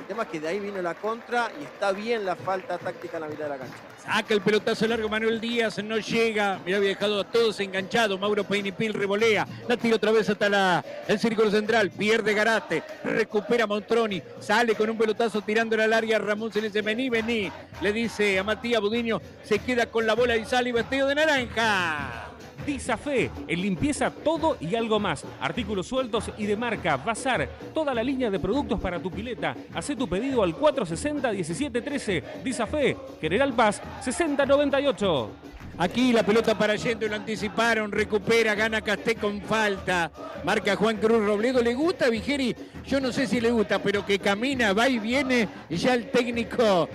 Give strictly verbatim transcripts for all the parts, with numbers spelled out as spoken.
El tema es que de ahí vino la contra y está bien la falta táctica en la mitad de la cancha. Saca el pelotazo largo Manuel Díaz, no llega. Mirá, había dejado a todos enganchados. Mauro Peinipil revolea, la tira otra vez hasta la, el círculo central. Pierde Garate, recupera Montroni, sale con un pelotazo tirando al área. Ramón se le dice, vení, vení. Le dice a Matías Budiño, se queda con la bola y sale vestido de naranja. Disafe, en limpieza todo y algo más. Artículos sueltos y de marca. Bazar, toda la línea de productos para tu pileta. Hacé tu pedido al cuatro sesenta, diecisiete trece. Disafe, General Paz, sesenta noventa y ocho. Aquí la pelota para Allende, lo anticiparon, recupera, gana Casté con falta. Marca Juan Cruz Robledo. ¿Le gusta Vigeri? Yo no sé si le gusta, pero que camina, va y viene. Y ya el técnico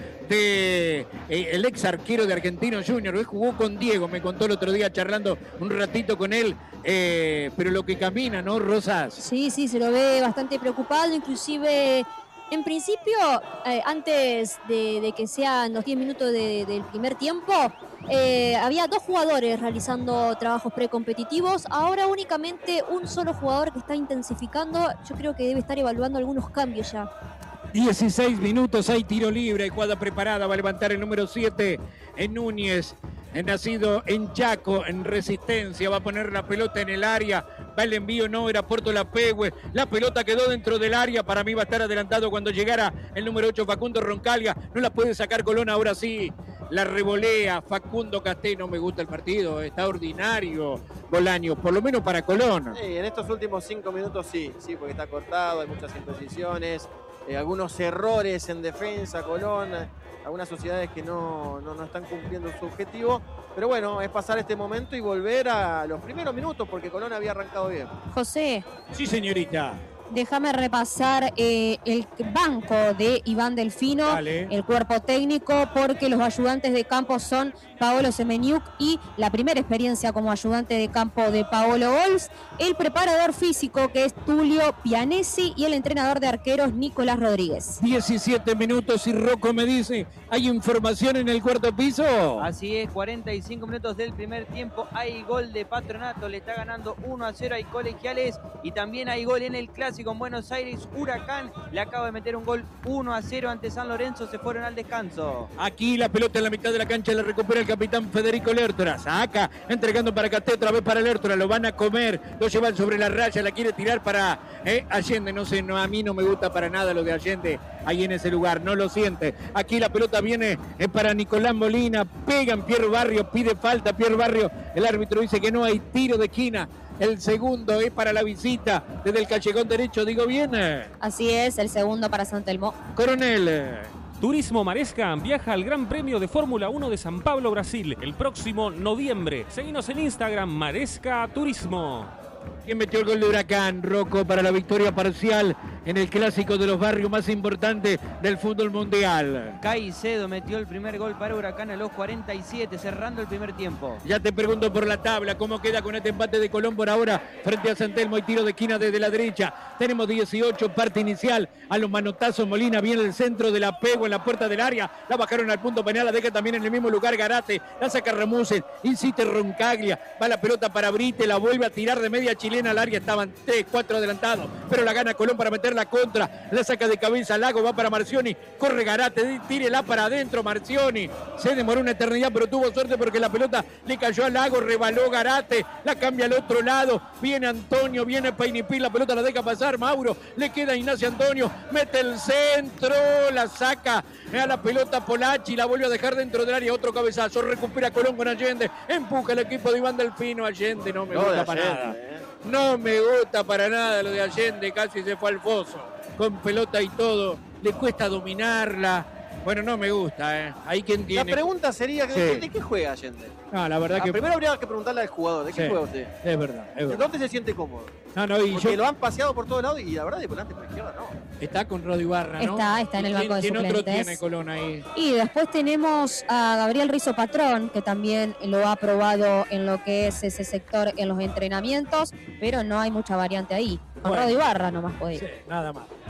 de eh, el ex arquero de Argentinos Juniors, él jugó con Diego, me contó el otro día charlando un ratito con él, eh, pero lo que camina, ¿no, Rosas? Sí, sí, se lo ve bastante preocupado, inclusive en principio, eh, antes de, de que sean los diez minutos de, del primer tiempo, eh, había dos jugadores realizando trabajos precompetitivos, ahora únicamente un solo jugador que está intensificando, yo creo que debe estar evaluando algunos cambios ya. dieciséis minutos, hay tiro libre, hay jugada preparada, va a levantar el número siete en Núñez, nacido en Chaco, en Resistencia, va a poner la pelota en el área, va el envío, no, era Porto Lapehue, la pelota quedó dentro del área, para mí va a estar adelantado cuando llegara el número ocho, Facundo Roncaglia, no la puede sacar Colón, ahora sí, la revolea Facundo Casté, no me gusta el partido, está ordinario Bolaño, por lo menos para Colón. Sí, en estos últimos cinco minutos sí, sí, porque está cortado, hay muchas imprecisiones, eh, algunos errores en defensa, Colón, algunas sociedades que no, no, no están cumpliendo su objetivo, pero bueno, es pasar este momento y volver a los primeros minutos, porque Colón había arrancado bien. José. Sí, señorita. Déjame repasar eh, el banco de Iván Delfino, Dale. El cuerpo técnico, porque los ayudantes de campo son Paolo Semeniuk y la primera experiencia como ayudante de campo de Paolo Ols, el preparador físico que es Tulio Pianesi y el entrenador de arqueros Nicolás Rodríguez. diecisiete minutos y Rocco me dice, ¿hay información en el cuarto piso? Así es, cuarenta y cinco minutos del primer tiempo, hay gol de Patronato, le está ganando uno a cero, hay Colegiales y también hay gol en el Clásico con Buenos Aires, Huracán le acaba de meter un gol uno a cero ante San Lorenzo, se fueron al descanso. Aquí la pelota en la mitad de la cancha la recupera el capitán Federico Lertora, saca, entregando para Casté, otra vez para Lertora, lo van a comer, lo llevan sobre la raya, la quiere tirar para eh, Allende, no sé, no, a mí no me gusta para nada lo de Allende ahí en ese lugar, no lo siente. Aquí la pelota viene eh, para Nicolás Molina, pegan Pierre Barrio, pide falta Pierre Barrio, el árbitro dice que no hay tiro de esquina. El segundo es para la visita desde el callejón derecho, digo bien. Así es, el segundo para San Telmo. Coronel. Turismo Maresca viaja al Gran Premio de Fórmula uno de San Pablo, Brasil, el próximo noviembre. Seguinos en Instagram, Maresca Turismo. ¿Quién metió el gol de Huracán? Rocco para la victoria parcial en el clásico de los barrios más importantes del fútbol mundial. Caicedo metió el primer gol para Huracán a los cuarenta y siete, cerrando el primer tiempo. Ya te pregunto por la tabla, ¿cómo queda con este empate de Colón por ahora frente a San Telmo y tiro de esquina desde la derecha? Tenemos dieciocho, parte inicial, a los manotazos, Molina viene el centro del apego en la puerta del área, la bajaron al punto penal, la deja también en el mismo lugar Garate, la saca Ramusen, insiste Roncaglia, va la pelota para Brite, la vuelve a tirar de media chilena al área, estaban tres, cuatro adelantados, pero la gana Colón para meter la contra, la saca de cabeza Lago, va para Marcioni, corre Garate, tírela para adentro Marcioni, se demoró una eternidad pero tuvo suerte porque la pelota le cayó a Lago, rebaló Garate, la cambia al otro lado, viene Antonio, viene Peinipil, la pelota la deja pasar Mauro, le queda Ignacio Antonio, mete el centro, la saca a la pelota Polachi, la vuelve a dejar dentro del área, otro cabezazo, recupera Colón con Allende, empuja el equipo de Iván Delfino, Allende no me No, gusta de para Allende, nada. eh. No me gusta para nada lo de Allende, casi se fue al foso, con pelota y todo, le cuesta dominarla. Bueno, no me gusta, ¿eh? Ahí quien tiene. La pregunta sería, ¿de, Sí. ¿de qué juega Allende? No, la verdad Ah, que. primero habría que preguntarle al jugador, ¿de qué Sí, juega usted? Es verdad, es ¿De verdad. dónde se siente cómodo? No, no, y Porque yo. lo han paseado por todos lados y la verdad de volante por izquierda no. Está con Rodi Barra, ¿no? Está, está en el ¿Y banco de quién, ¿quién otro suplentes. tiene Colón ahí? Y después tenemos a Gabriel Rizzo Patrón, que también lo ha probado en lo que es ese sector en los entrenamientos, pero no hay mucha variante ahí. Con Bueno. Rodi Barra nomás puede ir. Sí, nada más.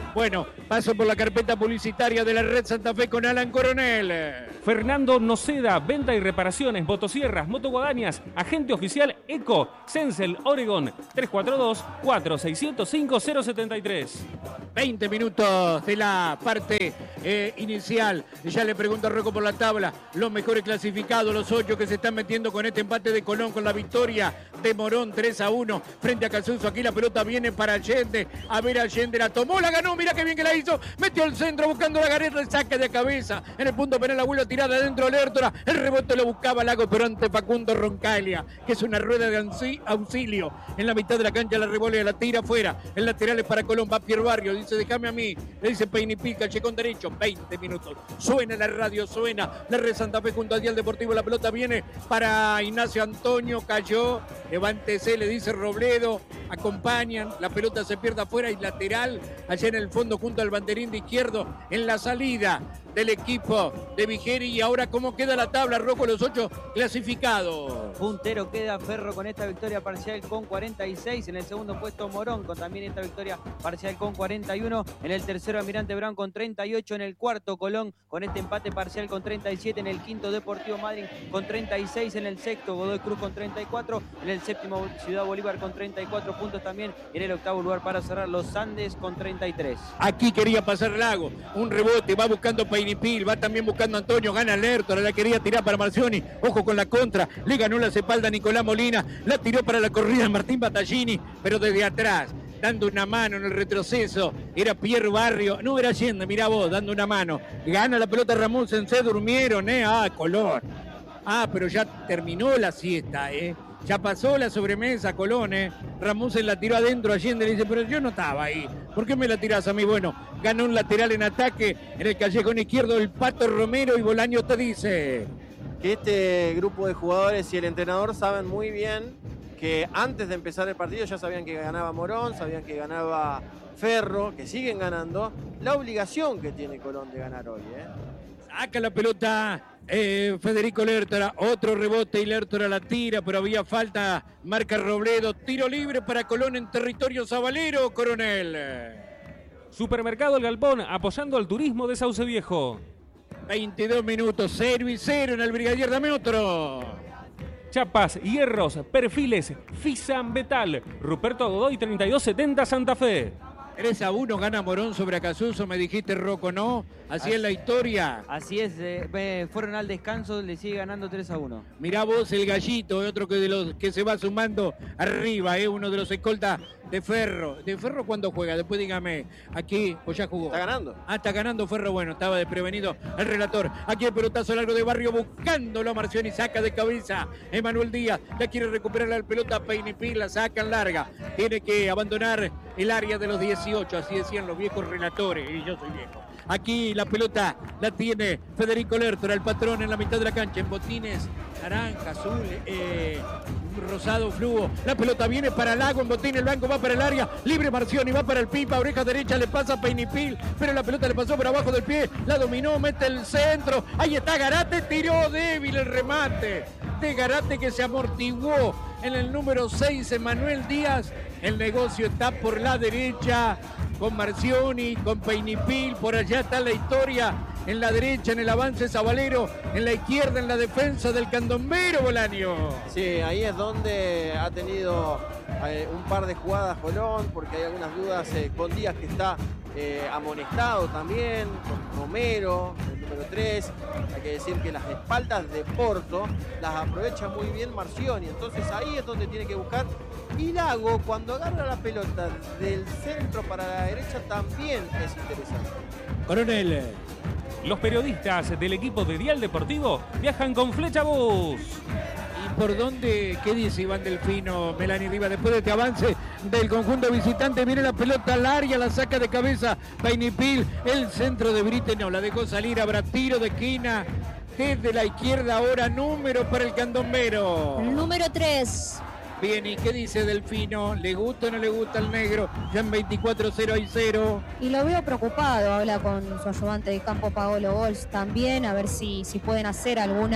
Bueno, paso por la carpeta publicitaria de la Red Santa Fe con Alan Coronel. Fernando Noceda, venta y reparaciones, motosierras, motoguadañas, agente oficial ECO, Sensel, Oregon, tres cuatro dos, cuatro seis cero cinco, cero siete tres. veinte minutos de la parte eh, inicial. Ya le pregunto a Rocco por la tabla. Los mejores clasificados, los ocho que se están metiendo con este empate de Colón, con la victoria de Morón tres a uno frente a Casuso. Aquí la pelota viene para Allende. A ver, Allende la tomó, la ganó. Mira qué bien que la hizo. Metió el centro buscando la gareta. Saca de cabeza. En el punto penal la vuelve a tirar adentro Lertora. El rebote lo buscaba Lago, pero ante Facundo Roncaglia, que es una rueda de auxilio. En la mitad de la cancha la revolea, la tira afuera. El lateral es para Colón. Va Pierre Barrio. Dice, déjame a mí. Le dice Peinipica, che con derecho. veinte minutos. Suena la radio, suena la Red Santa Fe junto al Dial Deportivo. La pelota viene para Ignacio Antonio. Cayó. Levántese, le dice Robledo. Acompañan. La pelota se pierde afuera y lateral. Allá en el fondo junto al banderín de izquierdo. En la salida del equipo de Vigeri. Y ahora, ¿cómo queda la tabla, Rocco? Los ocho clasificados. Puntero queda Ferro con esta victoria parcial con cuarenta y seis. En el segundo puesto Morón con también esta victoria parcial con cuarenta y uno. En el tercero Almirante Brown con treinta y ocho. En el cuarto Colón con este empate parcial con treinta y siete. En el quinto Deportivo Madryn con treinta y seis. En el sexto Godoy Cruz con treinta y cuatro. En el séptimo Ciudad Bolívar con treinta y cuatro puntos también. En el octavo lugar para cerrar los Andes con treinta y tres. Aquí quería pasar Lago. Un rebote. Va buscando Peinipil. Va también buscando Antonio. Gana Lertora. La quería tirar para Marcioni. Ojo con la contra. Le ganó la espalda a Nicolás Molina. La tiró para la corrida Martín Battaglini. Pero desde atrás, dando una mano en el retroceso, era Pierre Barrio, no era Allende, mirá vos, dando una mano. Gana la pelota Ramón Sensé, durmieron, ¿eh? Ah, Colón. Ah, pero ya terminó la siesta, ¿eh? Ya pasó la sobremesa, Colón, ¿eh? Ramón se la tiró adentro, Allende le dice, pero yo no estaba ahí. ¿Por qué me la tirás a mí? Bueno, ganó un lateral en ataque en el callejón izquierdo el Pato Romero y Bolaño te dice que este grupo de jugadores y el entrenador saben muy bien que antes de empezar el partido ya sabían que ganaba Morón, sabían que ganaba Ferro, que siguen ganando. La obligación que tiene Colón de ganar hoy, ¿eh? Saca la pelota eh, Federico Lertora, otro rebote y Lertora la tira, pero había falta, marca Robledo, tiro libre para Colón en territorio sabalero, Coronel. Supermercado El Galpón, apoyando al turismo de Sauce Viejo. veintidós minutos, cero y cero en el Brigadier, dame otro. Chapas, hierros, perfiles, Fisan Betal, Ruperto Godoy treinta y dos setenta Santa Fe. tres a uno gana Morón sobre Acasuso, me dijiste, Rocco, ¿no? Así, así es la historia. Así es, eh, fueron al descanso, le sigue ganando tres a uno. Mirá vos el Gallito, otro que de los que se va sumando arriba, eh, uno de los escoltas de Ferro. ¿De Ferro cuándo juega? Después dígame, aquí, pues ya jugó. ¿Está ganando? Ah, está ganando Ferro, bueno, estaba desprevenido el relator. Aquí el pelotazo largo de Barrio buscándolo, Marcioni saca de cabeza. Emanuel Díaz, la quiere recuperar la pelota, Peinipi, la sacan larga. Tiene que abandonar el área de los dieciocho, así decían los viejos relatores, y yo soy viejo. Aquí la pelota la tiene Federico Lertora, el patrón en la mitad de la cancha, en botines naranja, azul, eh, rosado, fluo. La pelota viene para Lago, en botín, el blanco va para el área, libre Marcioni, va para el Pipa, oreja derecha, le pasa a Peinipil, pero la pelota le pasó por abajo del pie, la dominó, mete el centro, ahí está Garate, tiró débil el remate de Garate que se amortiguó en el número seis, Emanuel Díaz. El negocio está por la derecha con Marcioni, con Peinipil, por allá está la historia, en la derecha, en el avance Sabalero, en la izquierda, en la defensa del candombero Bolaño. Sí, ahí es donde ha tenido eh, un par de jugadas Colón, porque hay algunas dudas eh, con Díaz que está eh, amonestado también, con Romero, el número tres. Hay que decir que las espaldas de Porto las aprovecha muy bien Marcioni, entonces ahí es donde tiene que buscar. Y Lago, cuando agarra la pelota del centro para la derecha, también es interesante. Coronel. Los periodistas del equipo de Dial Deportivo viajan con Flecha Bus. ¿Y por dónde? ¿Qué dice Iván Delfino, Melanie Riva? Después de este avance del conjunto visitante, viene la pelota al área, la saca de cabeza Peinipil, el centro de Brite, no, la dejó salir, habrá tiro de esquina desde la izquierda, ahora número para el candombero. Número tres. Bien, ¿y qué dice Delfino? ¿Le gusta o no le gusta el negro? Ya en veinticuatro cero hay cero. Y lo veo preocupado, habla con su ayudante de campo Paolo Bols también, a ver si, si pueden hacer alguna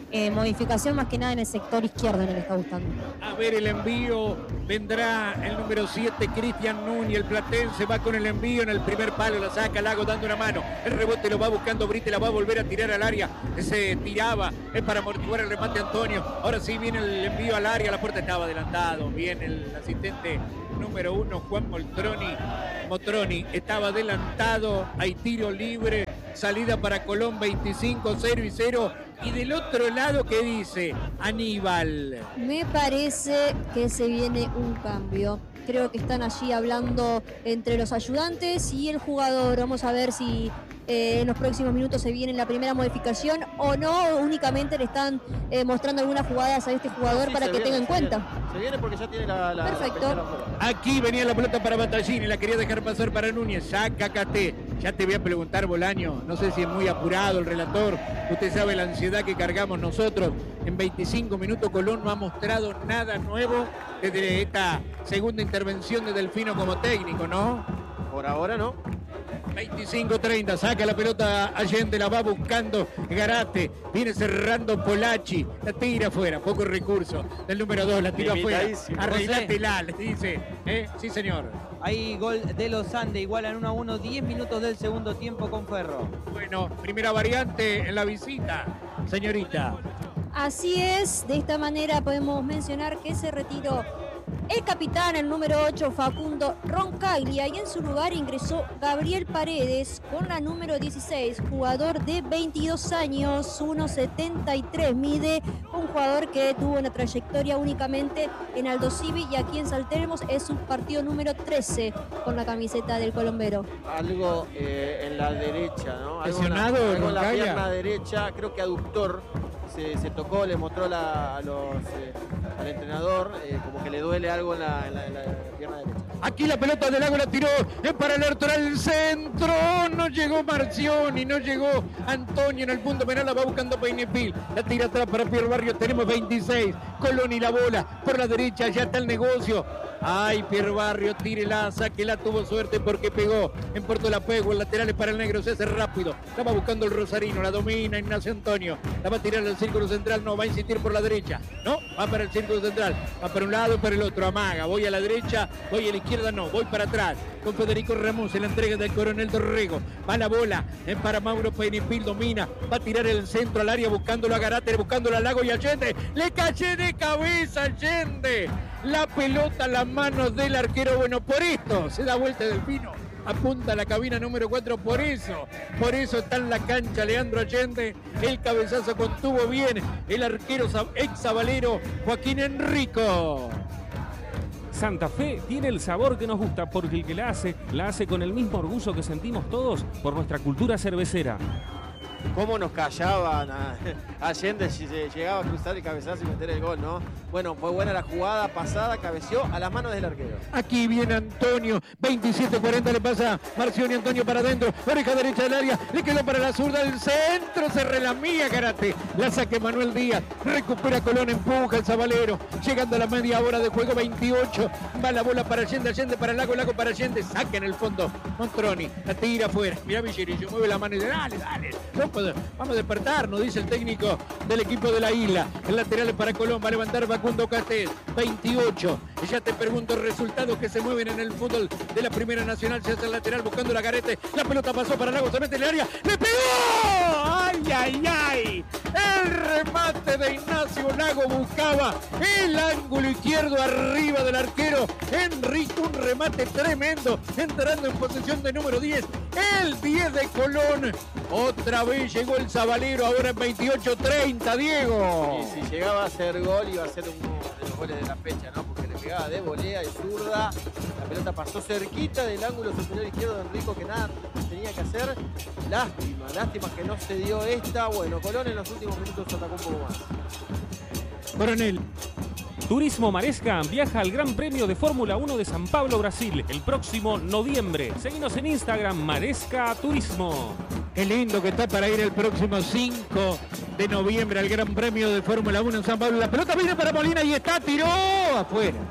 eh, modificación más que nada en el sector izquierdo en el que está buscando. A ver el envío, vendrá el número siete, Cristian Núñez, el platense va con el envío en el primer palo, la saca Lago dando una mano, el rebote lo va buscando Brite, la va a volver a tirar al área, se tiraba, es para amortiguar el remate Antonio, ahora sí viene el envío al área, la puerta estaba adelantado, bien el asistente número uno, Juan Moltroni, Motroni, estaba adelantado, hay tiro libre, salida para Colón, veinticinco, cero y cero. Y del otro lado, ¿qué dice Aníbal? Me parece que se viene un cambio. Creo que están allí hablando entre los ayudantes y el jugador. Vamos a ver si eh, en los próximos minutos se viene la primera modificación o no. Únicamente le están eh, mostrando algunas jugadas a este jugador Sí, para se que viene, tenga en se cuenta. viene. Se viene porque ya tiene la... la Perfecto. la pelota. Aquí venía la pelota para Battaglini, la quería dejar pasar para Núñez, saca Caté. Ya te voy a preguntar, Bolaño, no sé si es muy apurado el relator, usted sabe la ansiedad que cargamos nosotros. En veinticinco minutos Colón no ha mostrado nada nuevo desde esta segunda intervención de Delfino como técnico, ¿no? Por ahora no. veinticinco treinta, saca la pelota Allende, la va buscando Garate, viene cerrando Polacci, la tira afuera, poco recurso del número dos, la tira afuera, Limitadísimo. arreglátela, le dice, ¿eh? Sí señor. Hay gol de los Andes, igualan uno a uno, diez minutos del segundo tiempo con Ferro. Bueno, primera variante en la visita, señorita. Así es, de esta manera podemos mencionar que se retiró el capitán, el número ocho, Facundo Roncaglia, y en su lugar ingresó Gabriel Paredes con la número dieciséis, jugador de veintidós años, uno setenta y tres mide, un jugador que tuvo una trayectoria únicamente en Aldo Civi y aquí en Saltermos es su partido número trece con la camiseta del colombero. Algo eh, en la derecha, ¿no? Algo en la- Lesionado, algo en la Roncaglia. pierna derecha, creo que aductor. Se, se tocó, le mostró la- a los, eh, al entrenador, eh, como que le duele algo en la, en la- en la pierna derecha. Aquí la pelota del Lago la tiró, es para el lateral centro, no llegó Marcioni, no llegó Antonio en el punto penal, la va buscando Peinepil, la tira atrás para Pierre Barrio, tenemos veintiséis, Colón y la bola, por la derecha ya está el negocio. Ay, Pierre Barrio, tírela, sáquela, tuvo suerte porque pegó en Puerto La Pego, el lateral es para el negro, se hace rápido, la va buscando el Rosarino, la domina Ignacio Antonio, la va a tirar al círculo central, no, va a insistir por la derecha, no, va para el círculo central, va para un lado, para el otro, amaga, voy a la derecha, voy a la izquierda, no, voy para atrás, con Federico Ramos en la entrega del Coronel Dorrego, va la bola, es para Mauro Peinipil, domina, va a tirar el centro al área, buscándolo a Garate, buscándolo a Lago y Allende, le caché de cabeza Allende, la pelota a las manos del arquero, bueno, por esto se da vuelta Delfino, apunta a la cabina número cuatro, por eso, por eso está en la cancha Leandro Allende, el cabezazo contuvo bien el arquero ex sabalero Joaquín Enrico. Santa Fe tiene el sabor que nos gusta porque el que la hace, la hace con el mismo orgullo que sentimos todos por nuestra cultura cervecera. Cómo nos callaban a Allende si se llegaba a cruzar el cabezazo y meter el gol, ¿no? Bueno, fue buena la jugada pasada, cabeció a las manos del arquero. Aquí viene Antonio, veintisiete cuarenta le pasa Marcioni, Antonio para adentro, oreja derecha del área, le quedó para la zurda del centro, se relamía Garate, la saque Manuel Díaz, recupera Colón, empuja el Zabalero, llegando a la media hora de juego, veintiocho, va la bola para Allende, Allende para Lago, Lago para Allende, saca en el fondo Montroni, la tira afuera, mirá Villerillo, mueve la mano y dice, dale, dale, no puedo, vamos a despertarnos, dice el técnico del equipo de la isla, el lateral es para Colón, va a levantar Facundo Catés, veintiocho, y ya te pregunto resultados que se mueven en el fútbol de la Primera Nacional, se hace el lateral buscando la Garete, la pelota pasó para Lago, se mete en el área, ¡le pegó! ¡Ay, ay, ay! El remate de Ignacio Lago buscaba el ángulo izquierdo arriba del arquero Enrique, un remate tremendo, entrando en posesión de número diez, el diez de Colón, otra vez llegó el Zabalero, ahora en veintiocho treinta, Diego. Y si llegaba a hacer gol iba a ser uno de los goles de la fecha, ¿no? Porque le pegaba de volea y zurda, la pelota pasó cerquita del ángulo superior izquierdo de Enrico, que nada tenía que hacer. Lástima, lástima que no se dio esta. Bueno, Colón en los últimos minutos atacó un poco más. Coronel. Turismo Maresca viaja al Gran Premio de Fórmula uno de San Pablo, Brasil, el próximo noviembre. Seguinos en Instagram, Maresca Turismo. Qué lindo que está para ir el próximo cinco de noviembre al Gran Premio de Fórmula uno en San Pablo. La pelota viene para Molina y está, tiró afuera.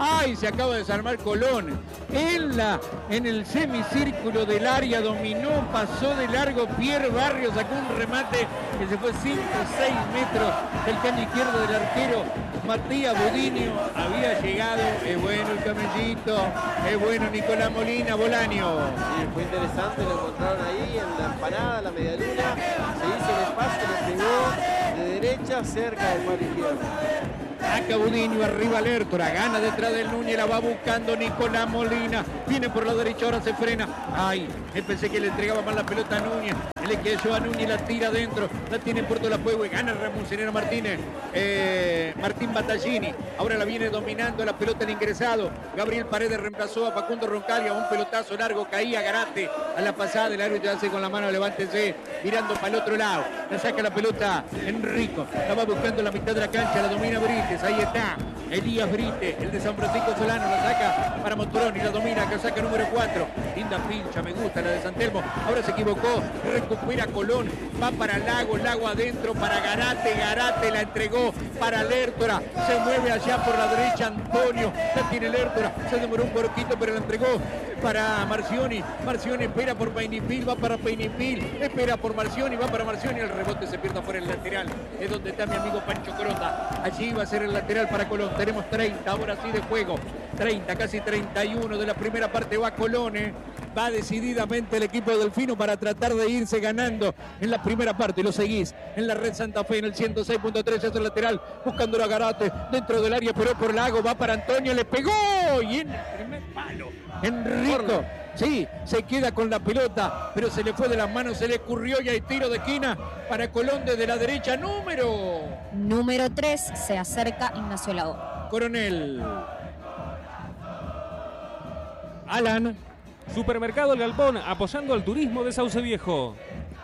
¡Ay! Se acaba de desarmar Colón. En, la, en el semicírculo del área dominó, pasó de largo Pierre Barrio, sacó un remate que se fue cinco o seis metros del caño izquierdo del arquero Matías Budinio. Había llegado, es bueno el camellito, es bueno Nicolás Molina, Bolaño. Sí, fue interesante, lo encontraron ahí en la empanada, la media luna, se hizo el espacio, le pegó de derecha cerca del palo izquierdo. Acá Budinio, arriba Lertora, gana detrás del Núñez, la va buscando Nicolás Molina, viene por la derecha, ahora se frena. Ay, pensé que le entregaba mal la pelota a Núñez, le quedó a Núñez, la tira adentro, la tiene en Puerto La Puebla y gana Ramoncinero Martínez, eh, Martín Battaglini, ahora la viene dominando, la pelota el ingresado, Gabriel Paredes reemplazó a Facundo Roncalia, un pelotazo largo, caía Garate a la pasada, el árbitro hace con la mano, levántese, mirando para el otro lado, la saca la pelota Enrico, la va buscando en la mitad de la cancha, la domina Brites, ahí está, Elías Brite, el de San Francisco Solano, la saca para Mostroni, la domina, que saca número cuatro, linda pincha, me gusta la de San Telmo, ahora se equivocó, recupera Colón, va para Lago, Lago adentro, para Garate, Garate la entregó para Lertora, se mueve allá por la derecha Antonio, la tiene Lertora, se demoró un poquito, pero la entregó para Marcioni, Marcioni espera por Peinipil, va para Peinipil, espera por Marcioni, va para Marcioni, el rebote se pierde fuera el lateral, es donde está mi amigo Pancho Crota, allí va a ser el lateral para Colón, tenemos treinta, ahora sí de juego, treinta, casi treinta y uno de la primera parte, va Colón, eh. va decididamente el equipo delfino para tratar de irse ganando en la primera parte, lo seguís en la red Santa Fe en el ciento seis punto tres, es el lateral, buscando a Garate dentro del área, pero por Lago, va para Antonio, le pegó y en el primer palo, Enrico, sí, se queda con la pelota, pero se le fue de las manos, se le escurrió y hay tiro de esquina para Colón desde la derecha, número... Número tres, se acerca Ignacio Lago. Coronel. Alan. Supermercado El Galpón, apoyando al turismo de Sauce Viejo.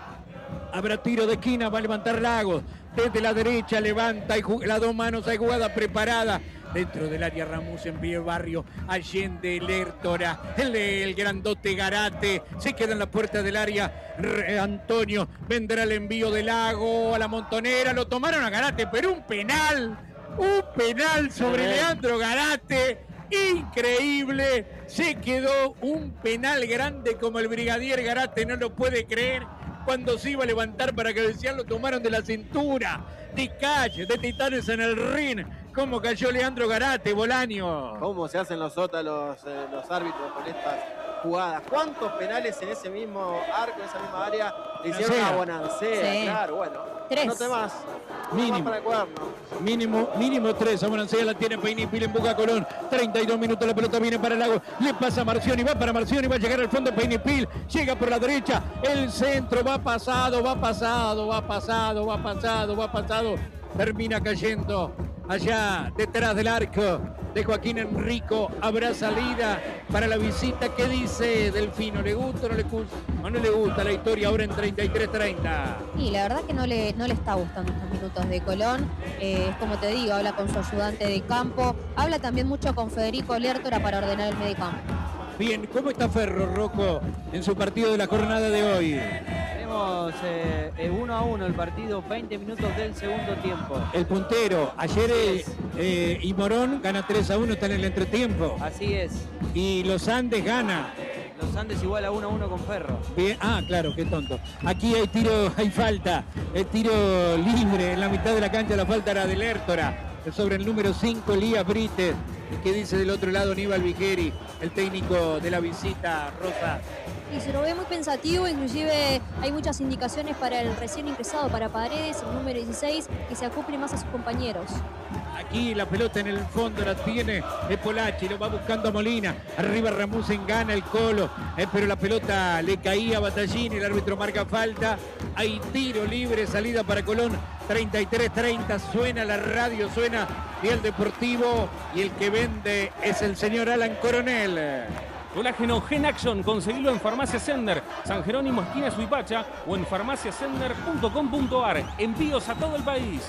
Habrá tiro de esquina, va a levantar Lagos. Desde la derecha levanta y las dos manos, hay jugada preparada. Dentro del área Ramos en pie Barrio, Allende, Lertora, el, el grandote Garate, se queda en la puerta del área, Re, Antonio, vendrá el envío de Lago a la Montonera, lo tomaron a Garate, pero un penal, un penal sobre sí. Leandro Garate, increíble, se quedó un penal grande como el brigadier Garate, no lo puede creer. Cuando se iba a levantar para que decían, lo tomaron de la cintura, de calle, de titanes en el ring. ¿Cómo cayó Leandro Garate, Bolaño? ¿Cómo se hacen los sotas eh, los árbitros con estas jugadas? ¿Cuántos penales en ese mismo arco, en esa misma área, le hicieron a Bonancea? Sí. Claro, bueno. Tres. No te más. Mínimo. Más para el cuaderno. Mínimo, mínimo tres. A Bonancea la tiene Peinipil en Boca Colón. treinta y dos minutos, la pelota viene para el Lago. Le pasa a Marcioni, va para Marcioni, va a llegar al fondo Peinipil. Llega por la derecha. El centro va pasado, va pasado, va pasado, va pasado, va pasado. Termina cayendo allá detrás del arco de Joaquín Enrico. Habrá salida para la visita. ¿Qué dice Delfino? ¿Le gusta o no le gusta? ¿O no le gusta la historia ahora en treinta y tres treinta? Y la verdad que no le, no le está gustando estos minutos de Colón. Eh, es como te digo, habla con su ayudante de campo. Habla también mucho con Federico Lertora para ordenar el medio campo. Bien, ¿cómo está Ferro, Rocco, en su partido de la jornada de hoy? Tenemos eh, uno a uno el partido, veinte minutos del segundo tiempo. El puntero, ayer eh, eh, y Morón gana tres a uno, está en el entretiempo. Así es. Y los Andes gana. Los Andes igual a uno a uno con Ferro. Bien, ah, claro, qué tonto. Aquí hay tiro, hay falta. El tiro libre en la mitad de la cancha, la falta era de Lertora. Sobre el número cinco, Elías Brites. ¿Qué dice del otro lado Aníbal Vigeri, el técnico de la visita, Rosa? Y se lo ve muy pensativo, inclusive hay muchas indicaciones para el recién ingresado, para Paredes, el número dieciséis, que se acople más a sus compañeros. Aquí la pelota en el fondo la tiene Polacci, lo va buscando a Molina. Arriba Ramusen, gana el Colo, eh, pero la pelota le caía a Battaglini, el árbitro marca falta. Hay tiro libre, salida para Colón. treinta y tres treinta, suena la radio, suena Dial Deportivo y el que vende es el señor Alan Coronel. Colágeno Gen Action, conseguilo en Farmacia Sender, San Jerónimo, esquina Suipacha, o en farmacia sender punto com punto ar. Envíos a todo el país.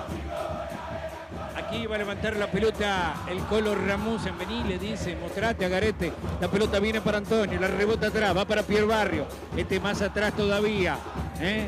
Aquí va a levantar la pelota el Colo Ramusen, vení, le dice, mostrate a Garete. La pelota viene para Antonio, la rebota atrás, va para Pierre Barrio. Este más atrás todavía. ¿eh?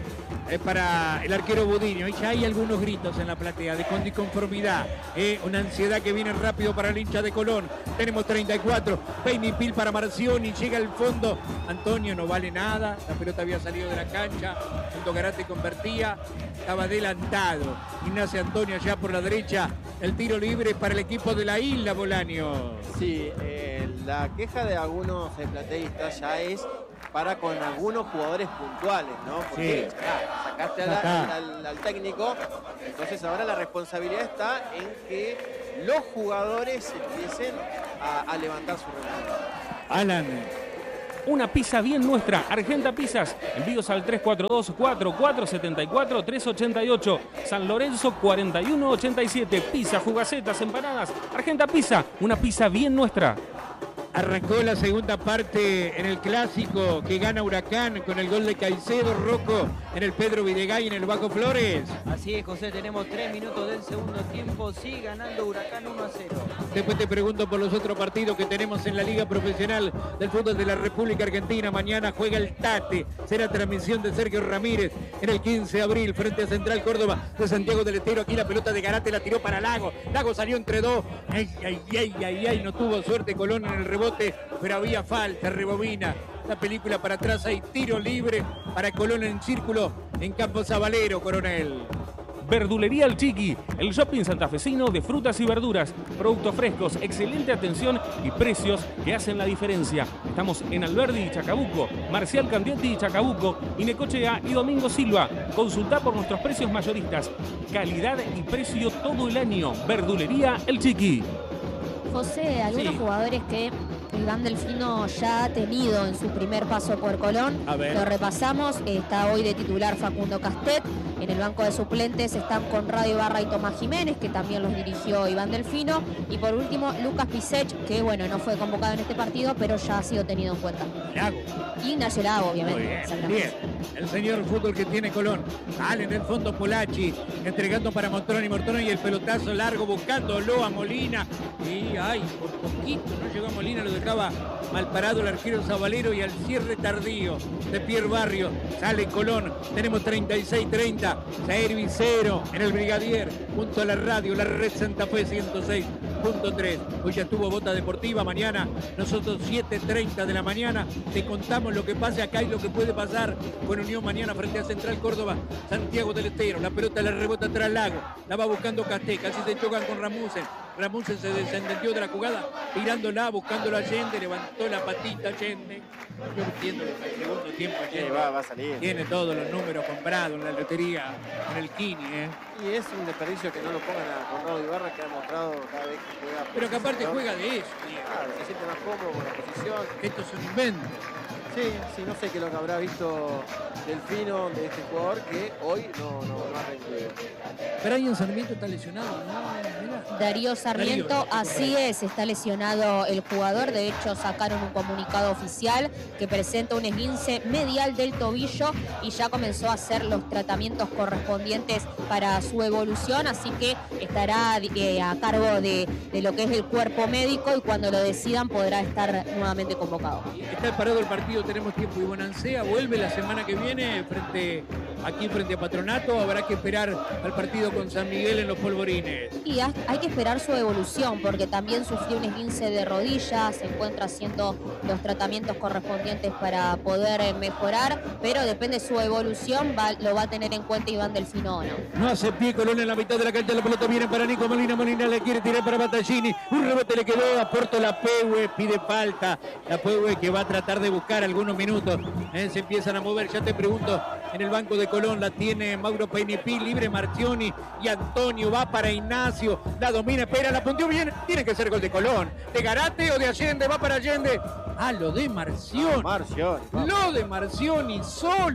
eh, para el arquero Budiño. Y ya hay algunos gritos en la platea de con disconformidad, eh, una ansiedad que viene rápido para el hincha de Colón. Tenemos treinta y cuatro, Peinipil para Marcioni, llega al fondo. Antonio no vale nada, la pelota había salido de la cancha, cuando Garate convertía, estaba adelantado. Ignacio Antonio allá por la derecha, el tiro libre para el equipo de la Isla, Bolaño. Sí, eh, la queja de algunos eh, plateístas ya es para con algunos jugadores puntuales, ¿no? Porque Sí. ya, sacaste al, al- al- al técnico, entonces ahora la responsabilidad está en que los jugadores empiecen a, a levantar su rendimiento. Alan. Una pizza bien nuestra, Argenta Pizzas. Envíos al tres cuatro dos, cuatro cuatro siete cuatro, tres ocho ocho. San Lorenzo cuarenta y uno ochenta y siete. Pizza, jugacetas, empanadas. Argenta Pizza, una pizza bien nuestra. Arrancó la segunda parte en el clásico que gana Huracán con el gol de Caicedo, Rocco en el Pedro Videgay en el Bajo Flores. Así es, José, tenemos tres minutos del segundo tiempo, sigue ganando Huracán uno a cero. Después te pregunto por los otros partidos que tenemos en la Liga Profesional del Fútbol de la República Argentina. Mañana juega el Tate, será transmisión de Sergio Ramírez en el quince de abril frente a Central Córdoba de Santiago del Estero. Aquí la pelota de Garate la tiró para Lago, Lago salió entre dos, ay, ay, ay, ay, ay, no tuvo suerte Colón en el rebote, pero había falta, rebobina la película para atrás, hay tiro libre para Colón en círculo en Campo Zabalero, Coronel. Verdulería El Chiqui, el shopping santafesino de frutas y verduras, productos frescos, excelente atención y precios que hacen la diferencia. Estamos en Alberdi y Chacabuco, Marcial Candietti y Chacabuco, Inecochea y Domingo Silva. Consulta por nuestros precios mayoristas. Calidad y precio todo el año. Verdulería El Chiqui. José, algunos Sí. jugadores que Iván Delfino ya ha tenido en su primer paso por Colón. A ver. Lo repasamos. Está hoy de titular Facundo Castet. En el banco de suplentes están Conrado Ibarra y Tomás Jiménez, que también los dirigió Iván Delfino. Y por último, Lucas Pisech, que bueno, no fue convocado en este partido, pero ya ha sido tenido en cuenta. Lago. Y Ignacio Lago, obviamente. Muy bien, exactamente. bien. El señor fútbol que tiene Colón. Sale en el fondo Polachi, entregando para Mortoni, Mortoni y el pelotazo largo buscándolo a Molina. Y ay, por poquito no llegó a Molina, lo dejaba mal parado el arquero Zabalero y al cierre tardío de Pierre Barrio. Sale Colón, tenemos treinta y seis treinta. Jair Vicero en el Brigadier, junto a la radio, la red Santa Fe ciento seis punto tres. Hoy ya tuvo bota deportiva, mañana nosotros siete treinta de la mañana te contamos lo que pase acá y lo que puede pasar con Unión mañana frente a Central Córdoba, Santiago del Estero. La pelota la rebota tras Lago, la va buscando Casté, casi se chocan con Ramusen. Ramusen se desentendió de la jugada, tirándola, buscándolo a Allende, levantó la patita Allende. Yo entiendo que el segundo tiempo Sí, Allende va, va a salir. tiene todos los números comprados en la lotería, en el Kini, ¿eh? Y es un desperdicio que no lo pongan a Conrado Ibarra, que ha mostrado cada vez que juega. Pero que aparte ¿no? juega de eso, Diego. Claro, se siente más cómodo con la posición. Esto es un invento. Sí, sí, no sé qué es lo que habrá visto Delfino de este jugador que hoy no, no, no ha rendido. Brian Sarmiento está lesionado, ¿no? Mirá. Darío Sarmiento, Darío, así es, está lesionado el jugador. De hecho, sacaron un comunicado oficial que presenta un esguince medial del tobillo y ya comenzó a hacer los tratamientos correspondientes para su evolución, así que estará eh, a cargo de, de lo que es el cuerpo médico y cuando lo decidan podrá estar nuevamente convocado. Está parado el partido, tenemos tiempo. Y Bonancea vuelve la semana que viene frente aquí frente a Patronato. Habrá que esperar al partido con San Miguel en los Polvorines. Y ha- hay que esperar su evolución porque también sufrió un esguince de rodilla, se encuentra haciendo los tratamientos correspondientes para poder eh, mejorar, pero depende de su evolución, va- lo va a tener en cuenta Iván Delfino o no. No hace pie Colón en la mitad de la cancha, la pelota viene para Nico Molina, Molina le quiere tirar para Battaglini, un rebote le quedó a Porto la Pegue, pide falta, la Pegue que va a tratar de buscar algunos minutos, eh, se empiezan a mover, ya te pregunto, en el banco de Colón la tiene Mauro Peinipil, libre Marchioni y Antonio, va para Ignacio, la domina, espera, la punteó bien, tiene que ser gol de Colón, de Garate o de Allende, va para Allende, ah, lo de Marción. Marción. vamos. Lo de Marcioni, solo,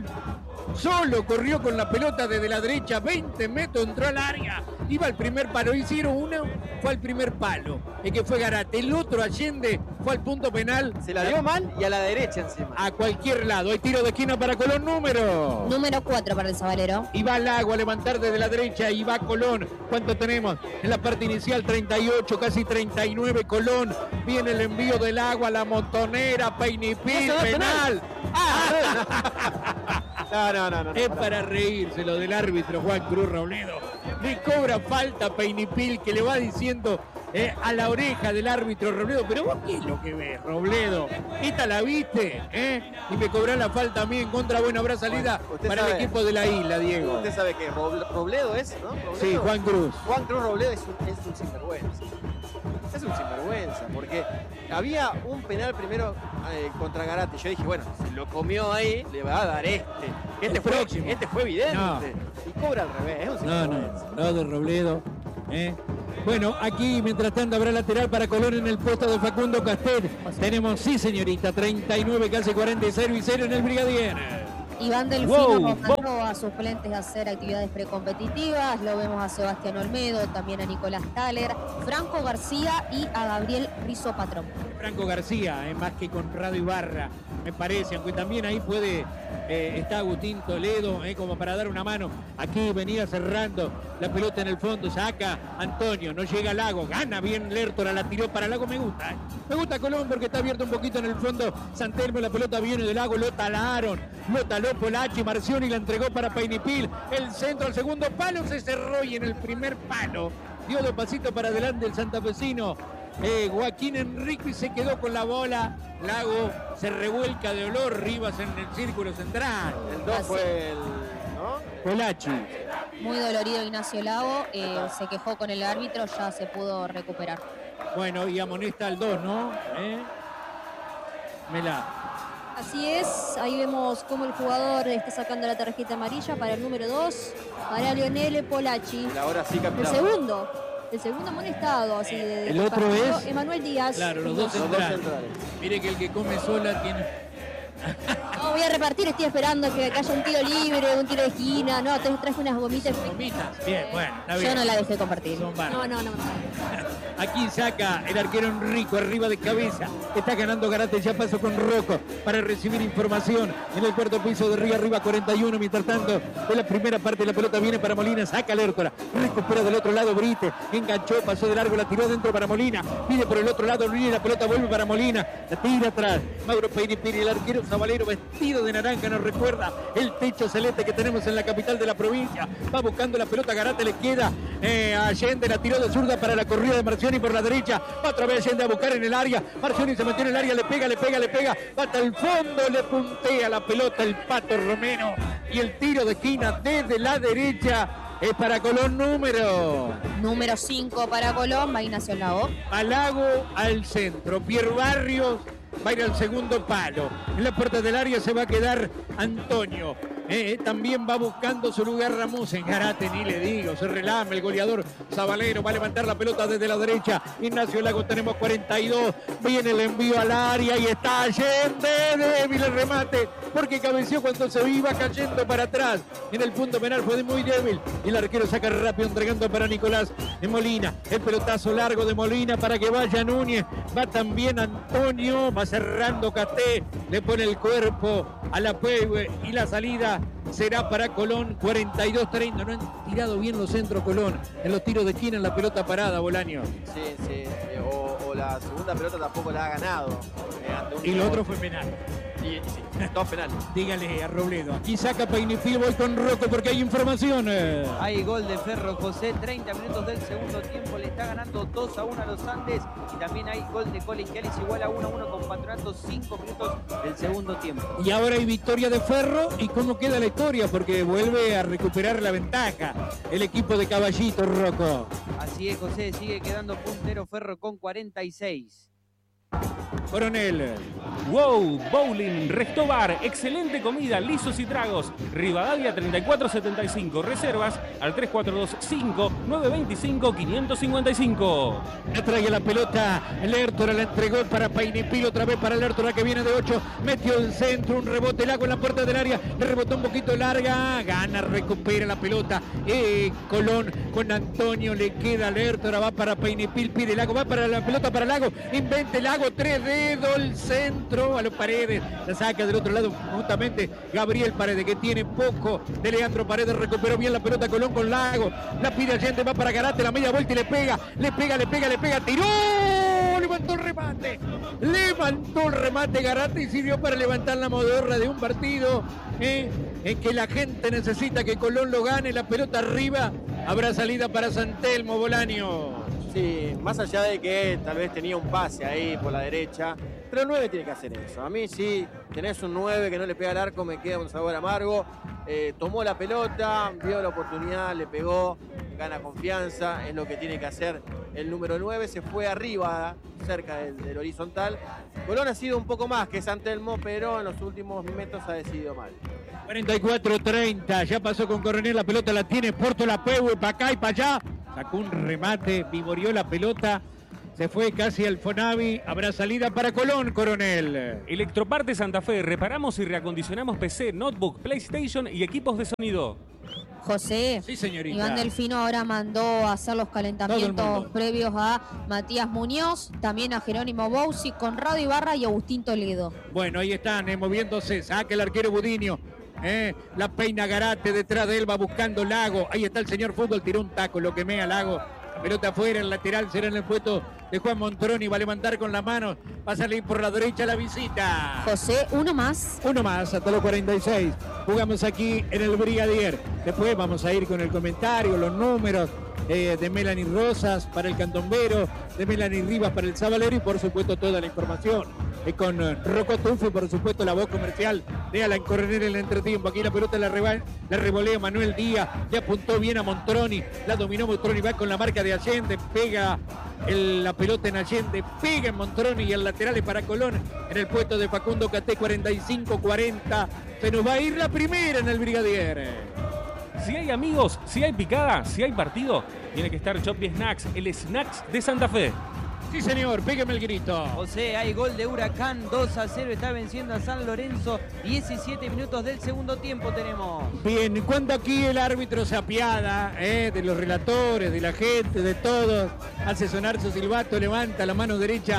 solo corrió con la pelota desde la derecha, veinte metros, entró al área, iba al primer palo, hicieron uno, fue al primer palo, el que fue Garate, el otro Allende fue al punto penal, Se la dio mal y a la derecha encima. a cualquier lado, hay tiro de esquina para Colón, número. Número cuatro para el Zabalero. Y va Lago a levantar desde la derecha y va Colón. ¿Cuánto tenemos? En la parte inicial treinta y ocho, casi treinta y nueve Colón. Viene el envío del agua, la montonera, Peinipil, No se va a penal. La No, no, no, no. Es no, para reírse lo del árbitro Juan Cruz Robledo. Le cobra falta Peinipil, que le va diciendo eh, a la oreja del árbitro Robledo, pero vos qué es lo que ves, Robledo. Esta la viste, ¿eh? Y me cobrá la falta a mí en contra. Bueno, habrá salida Bueno, para sabe, el equipo de la isla, Diego. Usted sabe que Robledo es, ¿no? ¿Robledo? Sí, Juan Cruz. Juan Cruz Robledo es un, es un sinvergüenza. Es un sinvergüenza, porque había un penal primero eh, contra Garate. Yo dije, bueno, si lo comió ahí, le va a dar este. Este, El fue, próximo. este fue evidente. No. Y cobra al revés, es un No, sinvergüenza. no, no de Robledo. ¿eh? Bueno, aquí mientras tanto habrá lateral para Colón en el puesto de Facundo Castel. Tenemos, sí señorita, treinta y nueve, casi cuarenta y cero y cero en el Brigadier. Iván Delfino Wow, convocando a suplentes a hacer actividades precompetitivas. Lo vemos a Sebastián Olmedo, también a Nicolás Thaler, Franco García y a Gabriel Rizzo Patrón. Franco García, eh, más que Conrado Ibarra, me parece, aunque también ahí puede, eh, está Agustín Toledo, eh, como para dar una mano. Aquí venía cerrando la pelota en el fondo, saca Antonio, no llega Lago, gana bien Lertora, la tiró para Lago, me gusta. Eh. Me gusta Colón porque está abierto un poquito en el fondo. Santelmo, la pelota viene de Lago, lo talaron, lo taló Polachi, Marcioni la entregó para Peinipil, el centro al segundo palo, se cerró y en el primer palo dio dos pasitos para adelante el santafesino. Eh, Joaquín Enrique se quedó con la bola. Lago se revuelca de olor. Rivas en el círculo central. El dos fue el, ¿no? Polachi. Muy dolorido Ignacio Lago, eh, se quejó con el árbitro, ya se pudo recuperar. Bueno, y amonesta al dos, ¿no? ¿Eh? Mela. Así es, ahí vemos cómo el jugador está sacando la tarjeta amarilla para el número dos, para Lionel Polachi. Y ahora sí, El capitán. segundo, el segundo amonestado, así de, El de otro partido, es- Emanuel Díaz. Claro, los dos Los dos centrales. centrales. Mire que el que come sola tiene... No, voy a repartir, estoy esperando que haya un tiro libre, un tiro de esquina. No, te traje unas gomitas. Gomitas. Bien, bueno, está bien. Yo no la dejé compartir. Son bárbaros. No, no, no. Aquí saca el arquero Enrico, arriba de cabeza. Está ganando Garate, ya pasó con Rocco para recibir información en el cuarto piso de Río arriba, cuarenta y uno. Mientras tanto, de la primera parte la pelota viene para Molina, saca Lertora, recupera del otro lado Brite, enganchó, pasó de largo, la tiró dentro para Molina, pide por el otro lado, la pelota vuelve para Molina, la tira atrás. Mauro Peinipil, el arquero Zabalero vestido de naranja, nos recuerda el techo celeste que tenemos en la capital de la provincia. Va buscando la pelota, Garate le queda eh, a Allende, la tiró de zurda para la corrida de Marcioni por la derecha, va otra vez Allende a buscar en el área, Marcioni se metió en el área, le pega, le pega, le pega, va hasta el fondo, le puntea la pelota el Pato Romero y el tiro de esquina desde la derecha es para Colón número. Número cinco para Colón, va Ignacio Lago. Alago al centro, Pierre Barrios va a ir al segundo palo. En la puerta del área se va a quedar Antonio. Eh, también va buscando su lugar Ramos en Garate, ni le digo, se relame el goleador Zabalero, va a levantar la pelota desde la derecha. Ignacio Lago, tenemos cuarenta y dos, viene el envío al área y está Allende, débil el remate, porque cabeció cuando se iba cayendo para atrás. En el punto penal fue muy débil y el arquero saca rápido entregando para Nicolás de Molina. El pelotazo largo de Molina para que vaya Núñez, va también Antonio, va cerrando Caté, le pone el cuerpo a la Pehue y la salida será para Colón. Cuarenta y dos treinta. No han tirado bien los centros Colón en los tiros de esquina, en la pelota parada, Bolaño. Sí, sí. eh, O, o la segunda pelota tampoco la ha ganado. eh, ante un Y lo rival. otro fue penal. Y, y sí, dos penales. Dígale a Robledo. Aquí saca Peinipil, voy con Rocco porque hay información. eh. Hay gol de Ferro José, treinta minutos del segundo tiempo, le está ganando dos a uno a los Andes y también hay gol de Colegiales igual a uno a uno con Patronato, cinco minutos del segundo tiempo. Y ahora hay victoria de Ferro. ¿Y cómo queda la historia? Porque vuelve a recuperar la ventaja el equipo de Caballito, Rocco. Así es, José, sigue quedando puntero Ferro con cuarenta y seis. Coronel. Wow, Bowling, Resto Bar, excelente comida, lisos y tragos. Rivadavia treinta y cuatro setenta y cinco, reservas al tres cuatro dos cinco nueve dos cinco cinco cinco cinco. Le trae la pelota, Lertora la entregó para Peinipil, otra vez para Lertora que viene de ocho, metió el centro, un rebote, Lago en la puerta del área, le rebotó un poquito larga, gana, recupera la pelota, eh, Colón con Antonio, le queda Lertora, va para Peinipil, pide Lago, va para la pelota para Lago, invente Lago, tres dedos, el centro a los Paredes, la saca del otro lado justamente Gabriel Paredes, que tiene poco de Leandro Paredes, recuperó bien la pelota Colón con Lago, la pide Allende, va para Garate, la media vuelta y le pega, le pega, le pega, le pega, tiró, levantó el remate. remate. Levantó el remate Garate y sirvió para levantar la modorra de un partido eh, en que la gente necesita que Colón lo gane. La pelota arriba. Habrá salida para San Telmo, Bolaño. Sí, más allá de que tal vez tenía un pase ahí por la derecha, pero el nueve tiene que hacer eso. A mí sí, tenés un nueve que no le pega al arco, me queda un sabor amargo. Eh, tomó la pelota, vio la oportunidad, le pegó, gana confianza, es lo que tiene que hacer el número nueve. Se fue arriba, cerca del, del horizontal. Colón ha sido un poco más que San Telmo, pero en los últimos metros ha decidido mal. cuarenta y cuatro treinta, ya pasó con Coronel, la pelota la tiene Porto La Pegue, para acá y para allá. Sacó un remate, vivoreó la pelota, se fue casi al Fonavi. Habrá salida para Colón, Coronel. Electroparte Santa Fe, reparamos y reacondicionamos P C, notebook, PlayStation y equipos de sonido. José, Sí, señorita. Iván Delfino ahora mandó a hacer los calentamientos previos a Matías Muñoz, también a Jerónimo Bouzi, Conrado Ibarra y Agustín Toledo. Bueno, ahí están, eh, moviéndose, saca el arquero Budinio. Eh, la peina Garate, detrás de él va buscando Lago. Ahí está el señor fútbol, tiró un taco, lo quemea Lago. La pelota afuera, el lateral será en el puesto de Juan Montroni. Va a levantar con la mano, va a salir por la derecha la visita. José, uno más. Uno más, hasta los cuarenta y seis. Jugamos aquí en el Brigadier. Después vamos a ir con el comentario, los números eh, de Melanie Rosas para el Candombero, de Melanie Rivas para el Sabalero y por supuesto toda la información. Eh, con eh, Rocco Tufo y por supuesto la voz comercial de Alan Coronel en el entretiempo. Aquí la pelota la, reba, la revolea Manuel Díaz, le apuntó bien a Montroni, la dominó Montroni, va con la marca de Allende, pega el, la pelota en Allende, pega en Montroni y el lateral es para Colón en el puesto de Facundo Caté. Cuarenta y cinco cuarenta, se nos va a ir la primera en el Brigadier. Si hay amigos, si hay picada, si hay partido, tiene que estar Choppy Snacks, el Snacks de Santa Fe. Sí, señor, pégame el grito. José, hay gol de Huracán, dos a cero, está venciendo a San Lorenzo, diecisiete minutos del segundo tiempo tenemos. Bien, cuando aquí el árbitro se apiada eh, de los relatores, de la gente, de todos, hace sonar su silbato, levanta la mano derecha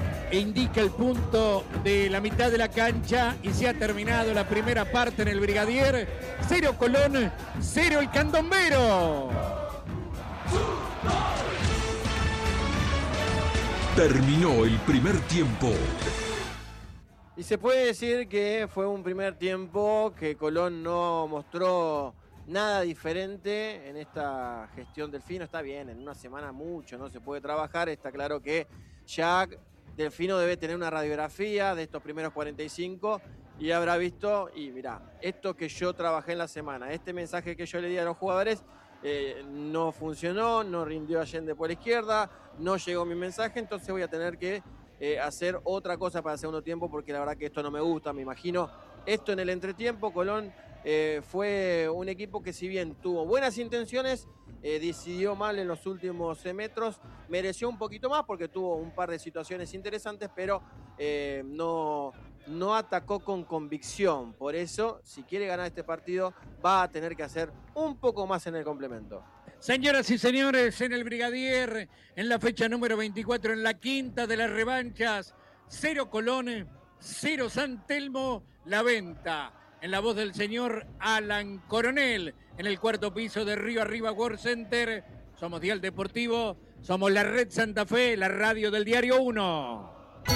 e indica el punto de la mitad de la cancha y se ha terminado la primera parte en el Brigadier. Cero Colón, cero el Candombero. Terminó el primer tiempo. Y se puede decir que fue un primer tiempo que Colón no mostró nada diferente en esta gestión Delfino. Está bien, en una semana mucho no se puede trabajar. Está claro que ya Delfino debe tener una radiografía de estos primeros cuarenta y cinco y habrá visto, y mirá, esto que yo trabajé en la semana, este mensaje que yo le di a los jugadores, eh, no funcionó, no rindió Allende por la izquierda, no llegó mi mensaje, entonces voy a tener que eh, hacer otra cosa para el segundo tiempo porque la verdad que esto no me gusta. Me imagino esto en el entretiempo. Colón eh, fue un equipo que si bien tuvo buenas intenciones, eh, decidió mal en los últimos eh, metros, mereció un poquito más porque tuvo un par de situaciones interesantes, pero eh, no, no atacó con convicción. Por eso, si quiere ganar este partido, va a tener que hacer un poco más en el complemento. Señoras y señores, en el Brigadier, en la fecha número veinticuatro, en la quinta de las revanchas, cero Colón, cero San Telmo, la venta. En la voz del señor Alan Coronel, en el cuarto piso de Río Arriba World Center. Somos Dial Deportivo, somos la Red Santa Fe, la radio del Diario uno.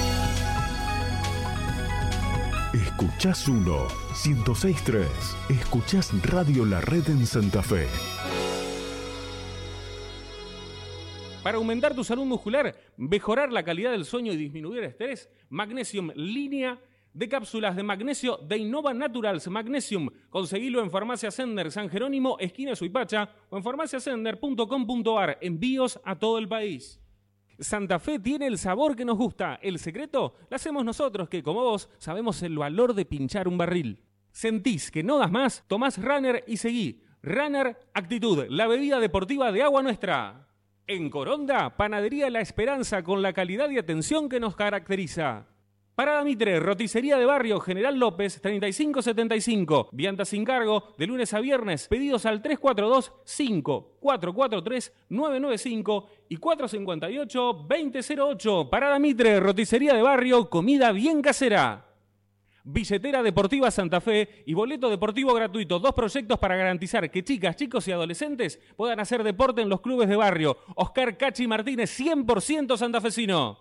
Escuchás uno, ciento seis punto tres. Escuchás Radio La Red en Santa Fe. Para aumentar tu salud muscular, mejorar la calidad del sueño y disminuir el estrés, Magnesium Línea de cápsulas de magnesio de Innova Naturals Magnesium. Conseguilo en Farmacia Sender San Jerónimo, esquina Suipacha, o en farmacia sender punto com punto a r. Envíos a todo el país. Santa Fe tiene el sabor que nos gusta. El secreto lo hacemos nosotros, que como vos sabemos el valor de pinchar un barril. ¿Sentís que no das más? Tomás Runner y seguí. Runner Actitud, la bebida deportiva de agua nuestra. En Coronda, Panadería La Esperanza, con la calidad y atención que nos caracteriza. Parada Mitre, roticería de barrio, General López, treinta y cinco setenta y cinco. Viandas sin cargo, de lunes a viernes. Pedidos al tres cuatro dos, cinco cuatro cuatro tres, nueve nueve cinco y cuatro cinco ocho, dos cero cero ocho. Parada Mitre, roticería de barrio, comida bien casera. Billetera Deportiva Santa Fe y boleto deportivo gratuito. Dos proyectos para garantizar que chicas, chicos y adolescentes puedan hacer deporte en los clubes de barrio. Oscar Cachi Martínez, cien por ciento santafesino.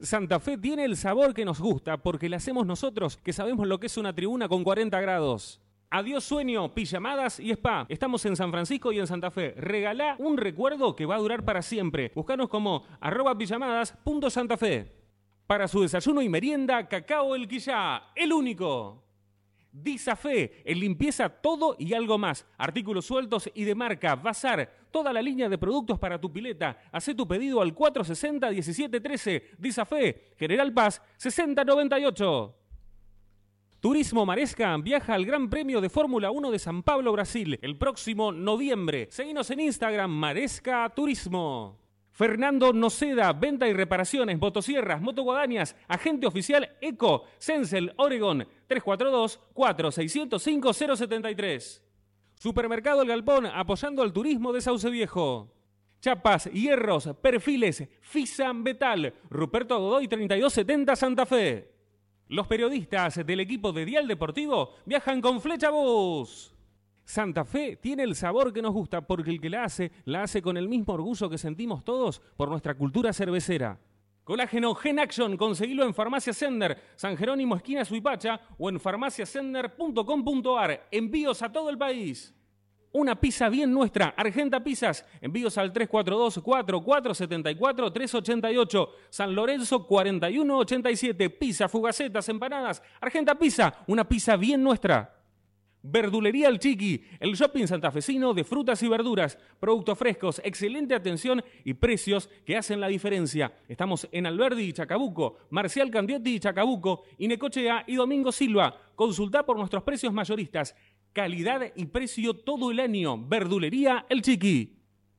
Santa Fe tiene el sabor que nos gusta porque la hacemos nosotros, que sabemos lo que es una tribuna con cuarenta grados. Adiós sueño, pijamadas y spa. Estamos en San Francisco y en Santa Fe. Regalá un recuerdo que va a durar para siempre. Búscanos como arroba pijamadas punto Santa Fe. Para su desayuno y merienda, Cacao El Quillá, el único. Disafé, en limpieza todo y algo más. Artículos sueltos y de marca, bazar, toda la línea de productos para tu pileta. Hacé tu pedido al cuatro sesenta, diecisiete trece. Disafé, General Paz, sesenta noventa y ocho. Turismo Maresca viaja al Gran Premio de Fórmula uno de San Pablo, Brasil, el próximo noviembre. Seguinos en Instagram, Maresca Turismo. Fernando Noceda, venta y reparaciones, motosierras, motoguadañas, agente oficial Eco, Sensel, Oregon, tres cuatro dos, cuatro seis cero cinco, cero siete tres. Supermercado El Galpón, apoyando al turismo de Sauce Viejo. Chapas, hierros, perfiles, Fisa Metal, Ruperto Godoy treinta y dos setenta Santa Fe. Los periodistas del equipo de Dial Deportivo viajan con Flecha Bus. Santa Fe tiene el sabor que nos gusta porque el que la hace, la hace con el mismo orgullo que sentimos todos por nuestra cultura cervecera. Colágeno Gen Action, conseguilo en Farmacia Sender, San Jerónimo esquina Suipacha o en farmacia sender punto com punto ar. Envíos a todo el país. Una pizza bien nuestra, Argenta Pizzas. Envíos al tres cuatro dos, cuatro cuatro siete cuatro, tres ocho ocho. San Lorenzo cuarenta y uno ochenta y siete. Pizza, fugacetas, empanadas. Argenta Pizza, una pizza bien nuestra. Verdulería El Chiqui, el shopping santafesino de frutas y verduras, productos frescos, excelente atención y precios que hacen la diferencia. Estamos en Alberdi y Chacabuco, Marcial Candiotti y Chacabuco, y Necochea y Domingo Silva. Consultá por nuestros precios mayoristas. Calidad y precio todo el año. Verdulería El Chiqui.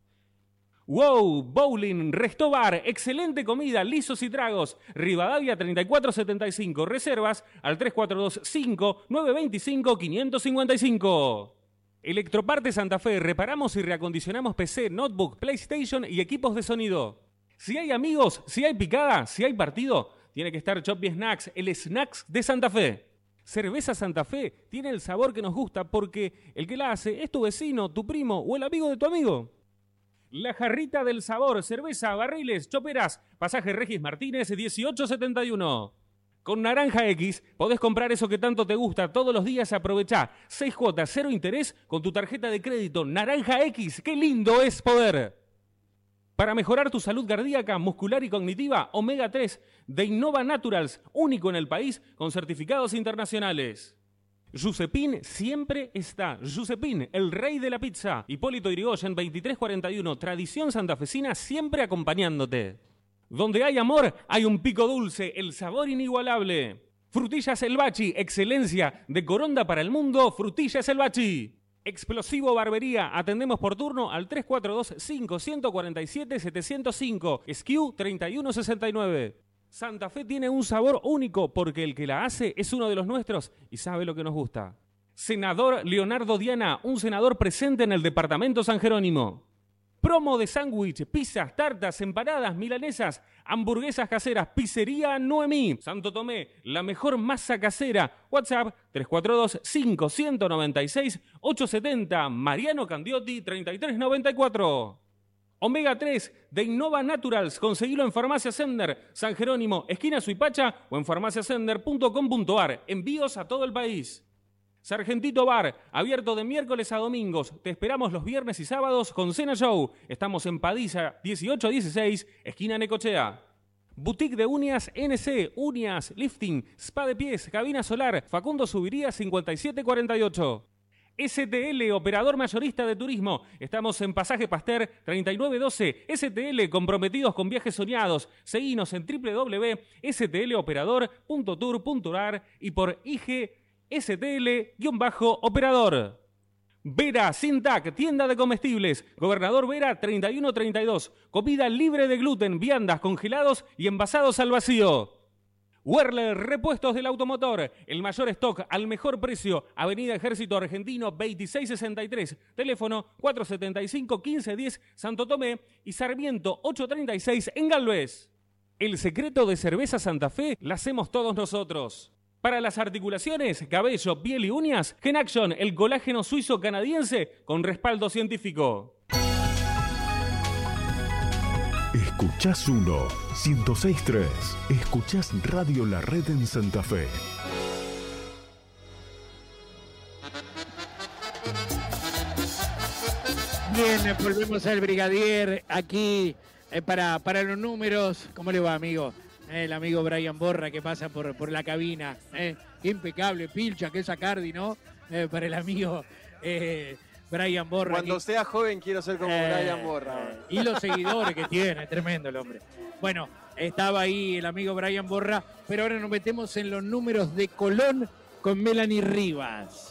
Wow, Bowling, Restobar, excelente comida, lisos y tragos. Rivadavia treinta y cuatro setenta y cinco, reservas al tres cuatro dos cinco, nueve dos cinco, cinco cinco cinco. Electroparte Santa Fe, reparamos y reacondicionamos P C, notebook, PlayStation y equipos de sonido. Si hay amigos, si hay picada, si hay partido, tiene que estar Choppy Snacks, el Snacks de Santa Fe. Cerveza Santa Fe tiene el sabor que nos gusta porque el que la hace es tu vecino, tu primo o el amigo de tu amigo. La Jarrita del Sabor, cerveza, barriles, choperas, pasaje Regis Martínez, dieciocho setenta y uno. Con Naranja X podés comprar eso que tanto te gusta todos los días. Aprovechá seis cuotas, cero interés con tu tarjeta de crédito. Naranja X, qué lindo es poder. Para mejorar tu salud cardíaca, muscular y cognitiva, Omega tres de Innova Naturals, único en el país con certificados internacionales. Giuseppin siempre está. Giuseppin, el rey de la pizza. Hipólito Yrigoyen, veintitrés cuarenta y uno. Tradición santafesina siempre acompañándote. Donde hay amor, hay un pico dulce. El sabor inigualable. Frutillas El Bachi, excelencia. De Coronda para el mundo, Frutillas El Bachi. Explosivo Barbería, atendemos por turno al tres cuatro dos cinco, cuatro siete, siete cero cinco. S K U treinta y uno sesenta y nueve. Santa Fe tiene un sabor único porque el que la hace es uno de los nuestros y sabe lo que nos gusta. Senador Leonardo Diana, un senador presente en el departamento San Jerónimo. Promo de sándwich, pizzas, tartas, empanadas, milanesas, hamburguesas caseras, pizzería Noemí. Santo Tomé, la mejor masa casera. WhatsApp tres cuatro dos cinco, nueve seis, ocho siete cero. Mariano Candiotti treinta y tres noventa y cuatro. Omega tres de Innova Naturals, conseguilo en Farmacia Sender, San Jerónimo, esquina Suipacha o en farmacia sender punto com punto ar. Envíos a todo el país. Sargentito Bar, abierto de miércoles a domingos. Te esperamos los viernes y sábados con Cena Show. Estamos en Padilla dieciocho dieciséis, esquina Necochea. Boutique de uñas N C, uñas, lifting, spa de pies, cabina solar, Facundo Subiría cincuenta y siete cuarenta y ocho. S T L, operador mayorista de turismo. Estamos en Pasaje Pasteur treinta y nueve doce. S T L, comprometidos con viajes soñados. Seguinos en doble u doble u doble u punto s t l operador punto tour punto ar y por I G S T L-operador. Vera Sintac, tienda de comestibles. Gobernador Vera treinta y uno treinta y dos. Comida libre de gluten, viandas, congelados y envasados al vacío. Werler, repuestos del automotor, el mayor stock al mejor precio, Avenida Ejército Argentino veintiséis sesenta y tres, teléfono cuatro setenta y cinco, quince diez, Santo Tomé y Sarmiento ocho treinta y seis en Galvez. El secreto de Cerveza Santa Fe la hacemos todos nosotros. Para las articulaciones, cabello, piel y uñas, Gen Action, el colágeno suizo canadiense con respaldo científico. Escuchás uno, ciento seis punto tres. Escuchás Radio La Red en Santa Fe. Bien, volvemos al Brigadier aquí eh, para, para los números. ¿Cómo le va, amigo? Eh, el amigo Brian Borra que pasa por, por la cabina. Eh, impecable, pilcha, que es Acardi, ¿no? Eh, para el amigo eh, Brian Borra. Cuando aquí. sea joven quiero ser como Eh, Brian Borra. eh, y los seguidores que tiene, tremendo el hombre. Bueno, estaba ahí el amigo Brian Borra, pero ahora nos metemos en los números de Colón con Melanie Rivas.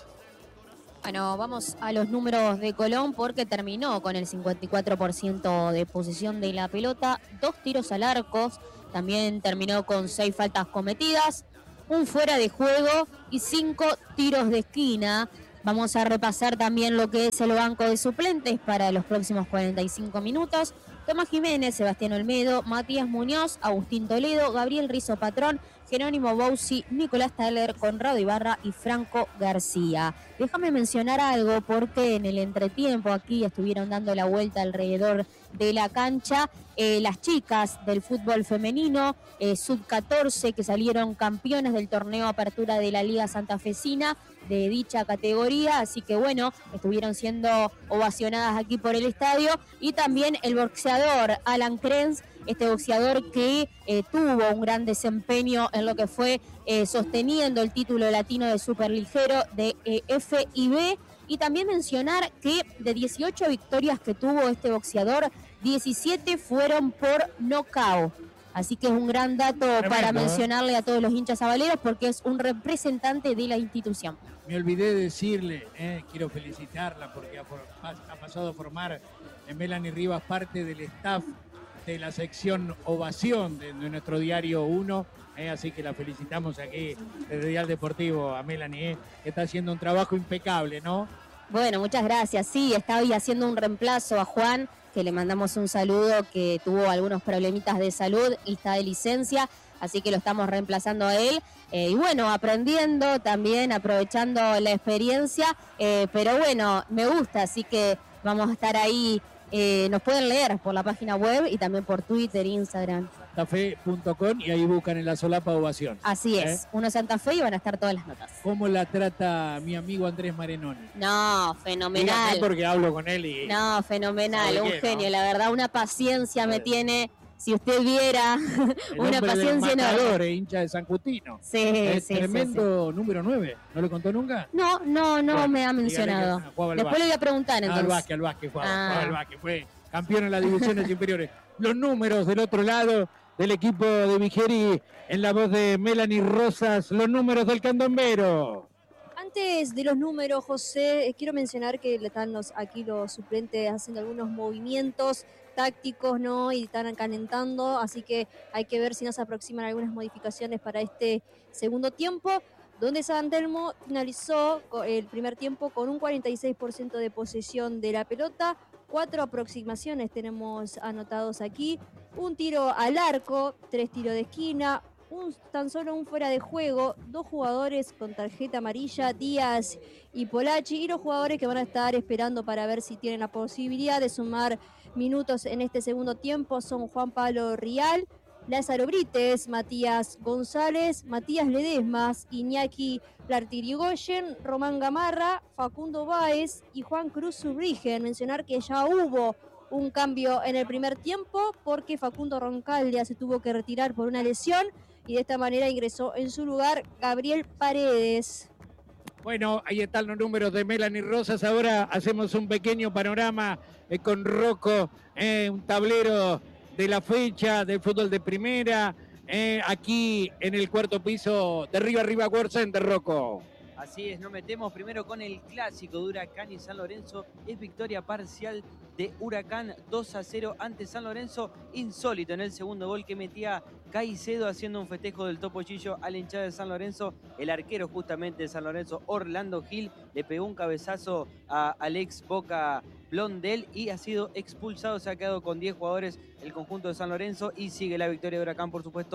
Bueno, vamos a los números de Colón porque terminó con el cincuenta y cuatro por ciento de posesión de la pelota, dos tiros al arco, también terminó con seis faltas cometidas, un fuera de juego y cinco tiros de esquina. Vamos a repasar también lo que es el banco de suplentes para los próximos cuarenta y cinco minutos. Tomás Jiménez, Sebastián Olmedo, Matías Muñoz, Agustín Toledo, Gabriel Rizo Patrón, Jerónimo Bausi, Nicolás Taller, Conrado Ibarra y Franco García. Déjame mencionar algo porque en el entretiempo aquí estuvieron dando la vuelta alrededor de la cancha eh, las chicas del fútbol femenino, eh, sub catorce, que salieron campeonas del torneo Apertura de la Liga Santafesina de dicha categoría, así que bueno, estuvieron siendo ovacionadas aquí por el estadio, y también el boxeador Alan Krenz, este boxeador que eh, tuvo un gran desempeño en lo que fue eh, sosteniendo el título latino de superligero de eh, F I B, y también mencionar que de dieciocho victorias que tuvo este boxeador, diecisiete fueron por nocaut. Así que es un gran dato Tremendo, para ¿eh? mencionarle a todos los hinchas sabaleros porque es un representante de la institución. Me olvidé de decirle, eh, quiero felicitarla porque ha, for- ha pasado a formar en Melanie Rivas parte del staff de la sección Ovación de, de nuestro diario uno, eh, así que la felicitamos aquí desde Dial Deportivo a Melanie, eh, que está haciendo un trabajo impecable, ¿no? Bueno, muchas gracias. Sí, está hoy haciendo un reemplazo a Juan, que le mandamos un saludo, que tuvo algunos problemitas de salud y está de licencia, así que lo estamos reemplazando a él. Eh, y bueno, aprendiendo también, aprovechando la experiencia, eh, pero bueno, me gusta, así que vamos a estar ahí. Eh, nos pueden leer por la página web y también por Twitter, Instagram. santafe punto com y ahí buscan en la solapa Ovación. Así es, ¿Eh? uno Santa Fe y van a estar todas las notas. ¿Cómo la trata mi amigo Andrés Marenoni? No, Dígame fenomenal. porque hablo con él y... No, fenomenal, ¿Sabe un qué, genio, no? la verdad, una paciencia me Sí. tiene, si usted viera, el una hombre del paciencia Matador, enorme. eh, hincha de San Justino. Sí, Es sí, sí, tremendo número nueve. ¿No lo contó nunca? sí. No, no, no Bueno, me ha dígale mencionado. que jugaba al Después le básquet. voy a preguntar Ah, al entonces. básquet, al básquet, jugaba, Ah. jugaba al básquet, fue campeón en las divisiones inferiores. Los números del otro lado del equipo de Vigeri, en la voz de Melanie Rosas, los números del candombero. Antes de los números, José, eh, quiero mencionar que están los, aquí los suplentes haciendo algunos movimientos tácticos, ¿no? Y están calentando, así que hay que ver si nos aproximan algunas modificaciones para este segundo tiempo, donde San Telmo finalizó co- el primer tiempo con un cuarenta y seis por ciento de posesión de la pelota, cuatro aproximaciones tenemos anotados aquí, un tiro al arco, tres tiros de esquina, un, tan solo un fuera de juego, dos jugadores con tarjeta amarilla, Díaz y Polachi, y los jugadores que van a estar esperando para ver si tienen la posibilidad de sumar minutos en este segundo tiempo son Juan Pablo Rial, Lázaro Brites, Matías González, Matías Ledesmas, Iñaki Lartirigoyen, Román Gamarra, Facundo Báez y Juan Cruz Subrigen. Mencionar que ya hubo un cambio en el primer tiempo porque Facundo Roncaldia se tuvo que retirar por una lesión y de esta manera ingresó en su lugar Gabriel Paredes. Bueno, ahí están los números de Melanie Rosas. Ahora hacemos un pequeño panorama eh, con Rocco, eh, un tablero de la fecha del fútbol de primera, eh, aquí en el cuarto piso de Riva Riva World Center, Rocco. Así es, nos metemos primero con el clásico de Huracán y San Lorenzo. Es victoria parcial de Huracán dos a cero ante San Lorenzo. Insólito en el segundo gol que metía Caicedo haciendo un festejo del topollillo a la hinchada de San Lorenzo. El arquero justamente de San Lorenzo, Orlando Gil, le pegó un cabezazo a Alex Boca Blondel y ha sido expulsado. Se ha quedado con diez jugadores el conjunto de San Lorenzo y sigue la victoria de Huracán, por supuesto,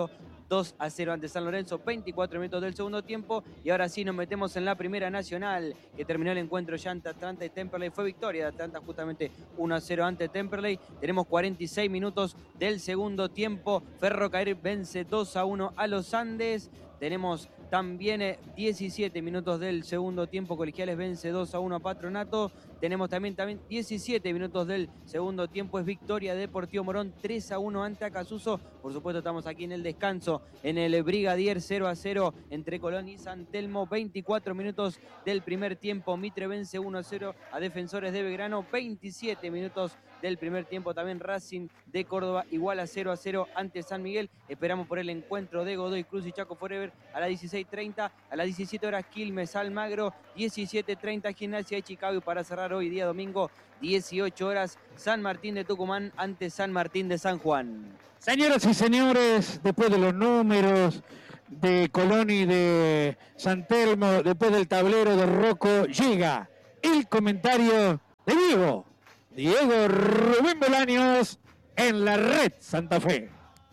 dos a cero ante San Lorenzo, veinticuatro minutos del segundo tiempo. Y ahora sí nos metemos en la primera nacional, que terminó el encuentro ya ante Atlanta y Temperley. Fue victoria de Atlanta justamente uno a cero ante Temperley. Tenemos cuarenta y seis minutos del segundo tiempo. Ferrocarril vence dos a uno a los Andes. Tenemos también eh, diecisiete minutos del segundo tiempo. Colegiales vence dos a uno a Patronato. Tenemos también, también diecisiete minutos del segundo tiempo. Es victoria de Deportivo Morón tres a uno ante Acasuso. Por supuesto estamos aquí en el descanso en el Brigadier cero a cero entre Colón y San Telmo. veinticuatro minutos del primer tiempo. Mitre vence uno a cero a Defensores de Belgrano. veintisiete minutos del primer tiempo también Racing de Córdoba igual a cero a cero ante San Miguel. Esperamos por el encuentro de Godoy Cruz y Chaco Forever a las dieciséis treinta. A las diecisiete horas Quilmes Almagro. diecisiete treinta Gimnasia de Chicago. Y para cerrar hoy día domingo, dieciocho horas, San Martín de Tucumán ante San Martín de San Juan. Señoras y señores, después de los números de Colón y de San Telmo, después del tablero de Rocco, llega el comentario de Diego, Diego Rubén Bolaños en la Red Santa Fe.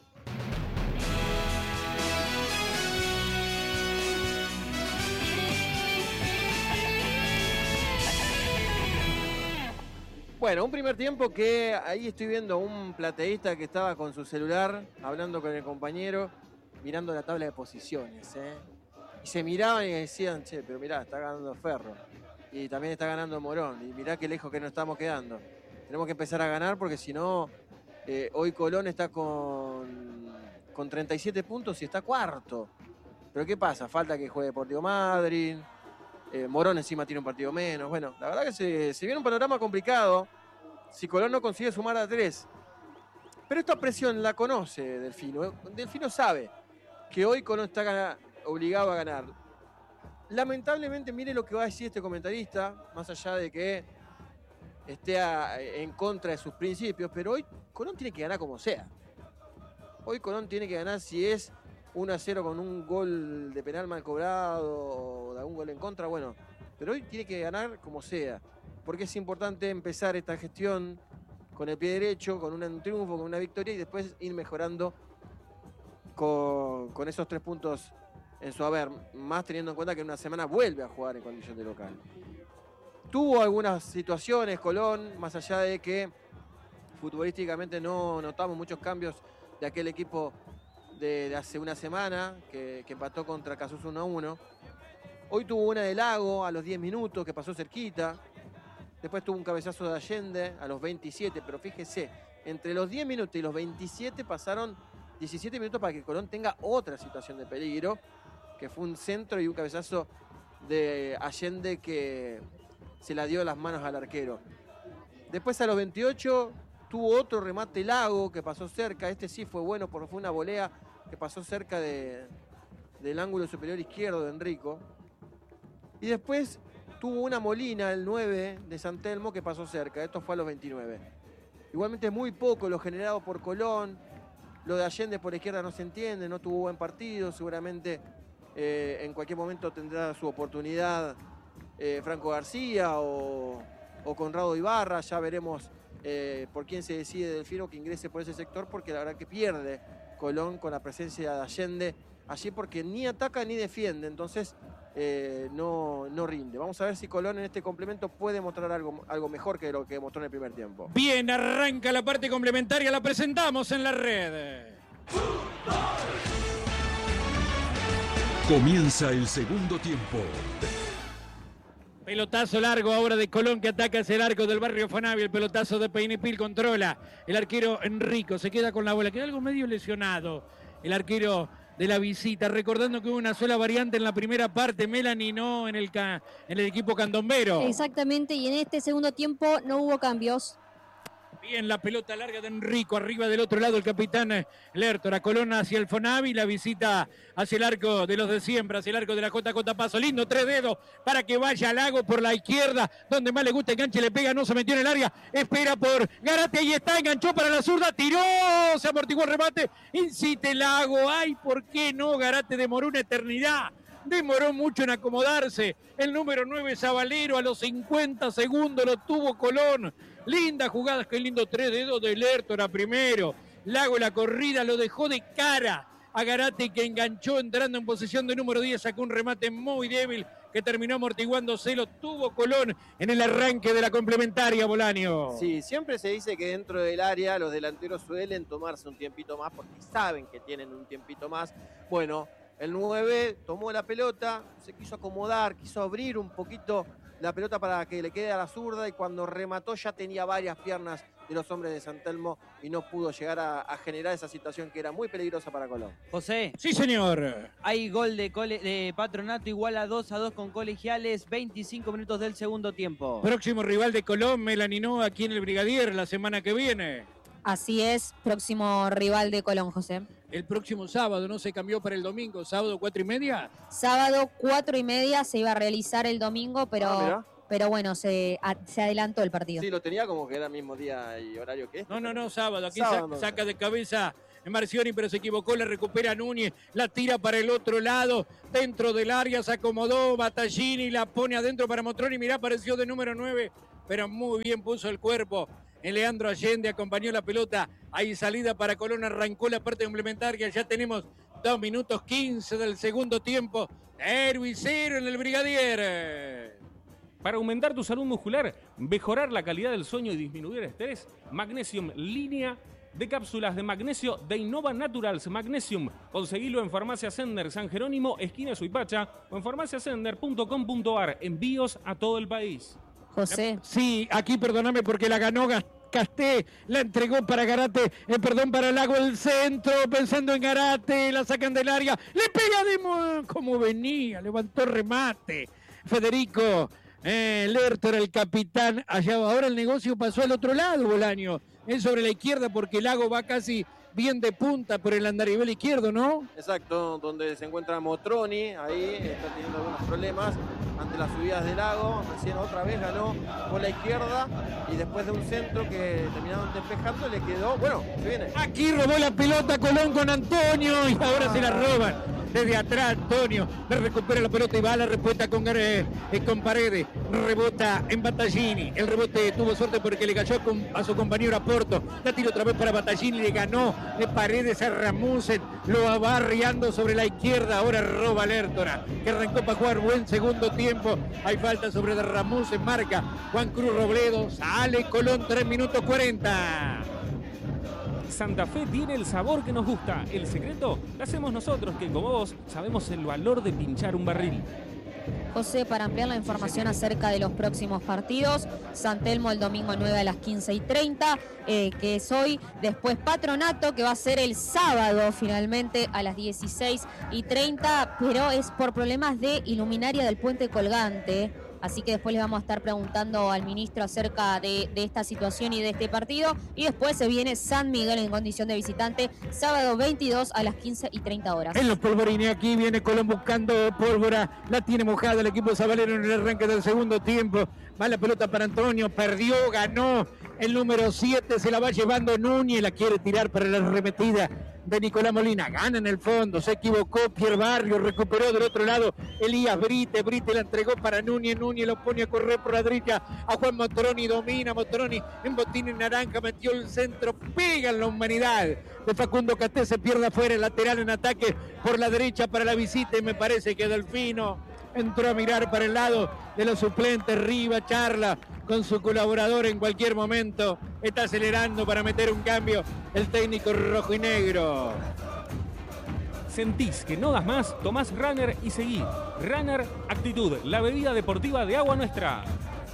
Bueno, un primer tiempo que ahí estoy viendo un plateísta que estaba con su celular, hablando con el compañero, mirando la tabla de posiciones, ¿eh? Y se miraban y decían, che, pero mirá, está ganando Ferro. Y también está ganando Morón. Y mirá qué lejos que nos estamos quedando. Tenemos que empezar a ganar porque si no, eh, hoy Colón está con, con treinta y siete puntos y está cuarto. Pero ¿qué pasa? Falta que juegue Deportivo Madryn. Eh, Morón encima tiene un partido menos. Bueno, la verdad que se, se viene un panorama complicado si Colón no consigue sumar a tres. Pero esta presión la conoce Delfino. Delfino sabe que hoy Colón está obligado a ganar. Lamentablemente, mire lo que va a decir este comentarista, más allá de que esté a, en contra de sus principios, pero hoy Colón tiene que ganar como sea. Hoy Colón tiene que ganar si es uno a cero con un gol de penal mal cobrado o de algún gol en contra, bueno, pero hoy tiene que ganar como sea, porque es importante empezar esta gestión con el pie derecho, con un triunfo, con una victoria y después ir mejorando con, con esos tres puntos en su haber, más teniendo en cuenta que en una semana vuelve a jugar en condición de local. Tuvo algunas situaciones Colón, más allá de que futbolísticamente no notamos muchos cambios de aquel equipo De, de hace una semana, que, que empató contra Acasuso uno a uno. Hoy tuvo una de Lago a los diez minutos, que pasó cerquita. Después tuvo un cabezazo de Allende a los veintisiete, pero fíjese, entre los diez minutos y los veintisiete pasaron diecisiete minutos para que Colón tenga otra situación de peligro, que fue un centro y un cabezazo de Allende que se la dio a las manos al arquero. Después a los veintiocho tuvo otro remate Lago que pasó cerca. Este sí fue bueno porque fue una volea que pasó cerca de, del ángulo superior izquierdo de Enrico. Y después tuvo una Molina, el nueve de San Telmo, que pasó cerca. Esto fue a los veintinueve. Igualmente muy poco lo generado por Colón. Lo de Allende por izquierda no se entiende, no tuvo buen partido. Seguramente eh, en cualquier momento tendrá su oportunidad eh, Franco García o, o Conrado Ibarra. Ya veremos Eh, por quién se decide Delfino que ingrese por ese sector, porque la verdad que pierde Colón con la presencia de Allende allí, porque ni ataca ni defiende, entonces eh, no, no rinde. Vamos a ver si Colón en este complemento puede mostrar algo, algo mejor que lo que mostró en el primer tiempo. Bien, arranca la parte complementaria, la presentamos en la red. Comienza el segundo tiempo. Pelotazo largo ahora de Colón que ataca hacia el arco del barrio Fonavi. El pelotazo de Peinipil controla. El arquero Enrico se queda con la bola. Queda algo medio lesionado el arquero de la visita. Recordando que hubo una sola variante en la primera parte. Melanie no en el, en el equipo candombero. Exactamente, y en este segundo tiempo no hubo cambios. Bien, la pelota larga de Enrico, arriba del otro lado el capitán Lertora, Colón hacia el Fonavi, la visita hacia el arco de los de siempre, hacia el arco de la J J Paso, lindo, tres dedos para que vaya al Lago por la izquierda, donde más le gusta, enganche, le pega, no se metió en el área, espera por Garate, ahí está, enganchó para la zurda, tiró, se amortiguó el remate, incite Lago, ay, ¿por qué no? Garate demoró una eternidad. Demoró mucho en acomodarse. El número nueve, Zabalero, a los cincuenta segundos lo tuvo Colón. Linda jugada, qué lindo tres dedos de Lertora primero. Lago la corrida lo dejó de cara. a Garate, que enganchó entrando en posición de número diez, sacó un remate muy débil que terminó amortiguándose, lo tuvo Colón en el arranque de la complementaria, Bolaño. Sí, siempre se dice que dentro del área los delanteros suelen tomarse un tiempito más porque saben que tienen un tiempito más. Bueno, el nueve tomó la pelota, se quiso acomodar, quiso abrir un poquito la pelota para que le quede a la zurda y cuando remató ya tenía varias piernas de los hombres de San Telmo y no pudo llegar a, a generar esa situación que era muy peligrosa para Colón. José. Sí, señor. Hay gol de, cole, de Patronato, igual a dos a dos con Colegiales, veinticinco minutos del segundo tiempo. Próximo rival de Colón, Melanino, aquí en el Brigadier la semana que viene. Así es, próximo rival de Colón, José. El próximo sábado, ¿no se cambió para el domingo? ¿Sábado cuatro y media? Sábado cuatro y media se iba a realizar el domingo, pero, Ah, pero bueno, se, a, se adelantó el partido. Sí, lo tenía como que era el mismo día y horario que este. No, no, no, sábado. Aquí Sábado, sa- no. saca de cabeza Marcioni, pero se equivocó, la recupera Núñez, la tira para el otro lado, dentro del área, se acomodó Battaglini, la pone adentro para Motroni, mirá, apareció de número nueve, pero muy bien puso el cuerpo. El Leandro Allende acompañó la pelota, ahí salida para Colón, arrancó la parte complementaria, ya tenemos dos minutos quince del segundo tiempo, cero y cero en el Brigadier. Para aumentar tu salud muscular, mejorar la calidad del sueño y disminuir el estrés, Magnesium línea de cápsulas de magnesio de Innova Naturals Magnesium. Conseguilo en Farmacia Sender San Jerónimo, esquina Suipacha, o en farmacia sender punto com punto ar. Envíos a todo el país. José. Sí, aquí perdóname porque la ganó Casté, la entregó para Garate, eh, perdón, para Lago el centro, pensando en Garate, la sacan del área, le pega de mo- como venía, levantó remate. Federico eh, Lertor, el capitán, allá ahora el negocio pasó al otro lado, Bolaño, es sobre la izquierda porque Lago va casi bien de punta por el andarivel izquierdo, ¿no? Exacto, donde se encuentra Motroni, ahí está teniendo algunos problemas ante las subidas del Lago, recién otra vez ganó por la izquierda y después de un centro que terminaron despejando le quedó, bueno, se viene. Aquí robó la pelota Colón con Antonio y ahora se la roban. Desde atrás Antonio le recupera la pelota y va a la respuesta con, eh, con Paredes. Rebota en Battaglini. El rebote tuvo suerte porque le cayó con, a su compañero a Porto. La tira otra vez para Battaglini, le ganó de Paredes a Ramusen. Lo va arriando sobre la izquierda. Ahora roba Lertora, que arrancó para jugar buen segundo tiempo. Hay falta sobre de Ramusen, marca Juan Cruz Robledo. Sale Colón, tres minutos cuarenta. Santa Fe tiene el sabor que nos gusta. El secreto lo hacemos nosotros, que como vos sabemos el valor de pinchar un barril. José, para ampliar la información acerca de los próximos partidos, San Telmo el domingo nueve a las quince y treinta, eh, que es hoy, después Patronato, que va a ser el sábado finalmente a las dieciséis y treinta, pero es por problemas de iluminaria del puente colgante. Así que después les vamos a estar preguntando al ministro acerca de, de esta situación y de este partido. Y después se viene San Miguel en condición de visitante, sábado veintidós a las quince y treinta horas. En los polvorines aquí viene Colón buscando pólvora, la tiene mojada el equipo Zabalero en el arranque del segundo tiempo. Va la pelota para Antonio, perdió, ganó el número siete, se la va llevando Núñez, la quiere tirar para la arremetida de Nicolás Molina, gana en el fondo, se equivocó Pierre Barrio, recuperó del otro lado Elías Brite, Brite la entregó para Núñez, Núñez lo pone a correr por la derecha a Juan Motroni, domina Motroni en botín en naranja, metió el centro, pega en la humanidad de Facundo Casté, se pierde afuera, el lateral en ataque por la derecha para la visita y me parece que Delfino entró a mirar para el lado de los suplentes, Riva charla con su colaborador en cualquier momento, está acelerando para meter un cambio el técnico rojo y negro. ¿Sentís que no das más? Tomás Runner y seguí. Runner Actitud, la bebida deportiva de Agua Nuestra.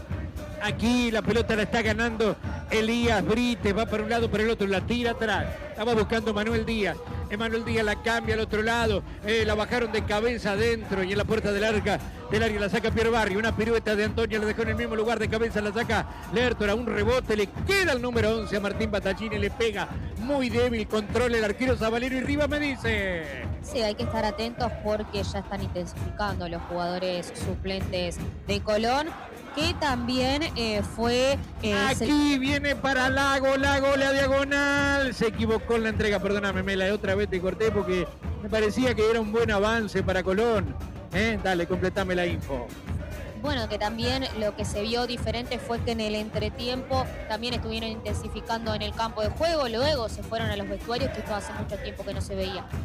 Aquí la pelota la está ganando Elías Brite, va para un lado, para el otro, la tira atrás. Estaba buscando Manuel Díaz. Emanuel Díaz la cambia al otro lado. Eh, la bajaron de cabeza adentro y en la puerta del arca del área la saca Pierre Barrio. Una pirueta de Antonio la dejó en el mismo lugar de cabeza, la saca Lertora. Un rebote, le queda el número once a Martín Battaglini, le pega muy débil, controla el arquero Zabalero y Riva me dice. Sí, hay que estar atentos porque ya están intensificando los jugadores suplentes de Colón, que también eh, fue... eh, Aquí se... viene para Lago, Lago, la diagonal. Se equivocó en la entrega, perdóname, Mela, otra vez te corté porque me parecía que era un buen avance para Colón. ¿Eh? Dale, completame la info. Bueno, que también lo que se vio diferente fue que en el entretiempo también estuvieron intensificando en el campo de juego, luego se fueron a los vestuarios, que esto hace mucho tiempo que no se veía.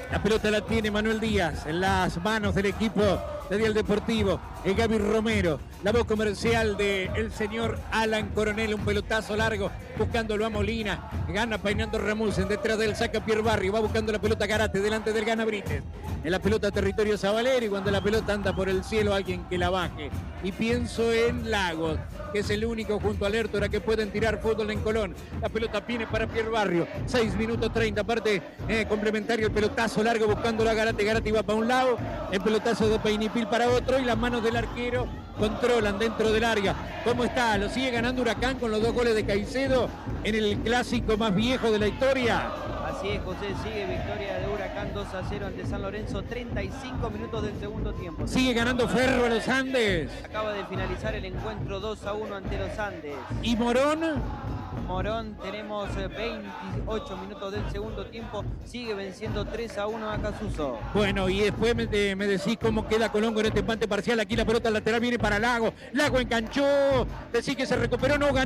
La pelota la tiene Manuel Díaz en las manos del equipo de Dial Deportivo. El Gaby Romero, la voz comercial del señor Alan Coronel. Un pelotazo largo buscándolo a Molina. Gana peinando Ramusen. Detrás del saca Pierre Barrio. Va buscando la pelota Garate delante del Gana Brites. En la pelota territorio Zabaleri. Cuando la pelota anda por el cielo, alguien que la baje. Y pienso en Lagos, que es el único junto a Lertora que pueden tirar fútbol en Colón. La pelota viene para Pierre Barrio. seis minutos treinta. Parte eh, complementario. El pelotazo largo buscando a Garate. Garate va para un lado. El pelotazo de Peinipil para otro. Y las manos del arquero controlan dentro del área. ¿Cómo está? Lo sigue ganando Huracán con los dos goles de Caicedo en el clásico más viejo de la historia. Así es, José, sigue victoria de Huracán dos a cero ante San Lorenzo, treinta y cinco minutos del segundo tiempo. Sigue ganando Ferro a los Andes. Acaba de finalizar el encuentro dos a uno ante los Andes. ¿Y Morón? Morón, tenemos veintiocho minutos del segundo tiempo, sigue venciendo tres a uno a Casuso. Bueno, y después me, de, me decís cómo queda Colón con este empate parcial. Aquí la pelota lateral viene para Lago. Lago enganchó, decís que se recuperó, no ganó.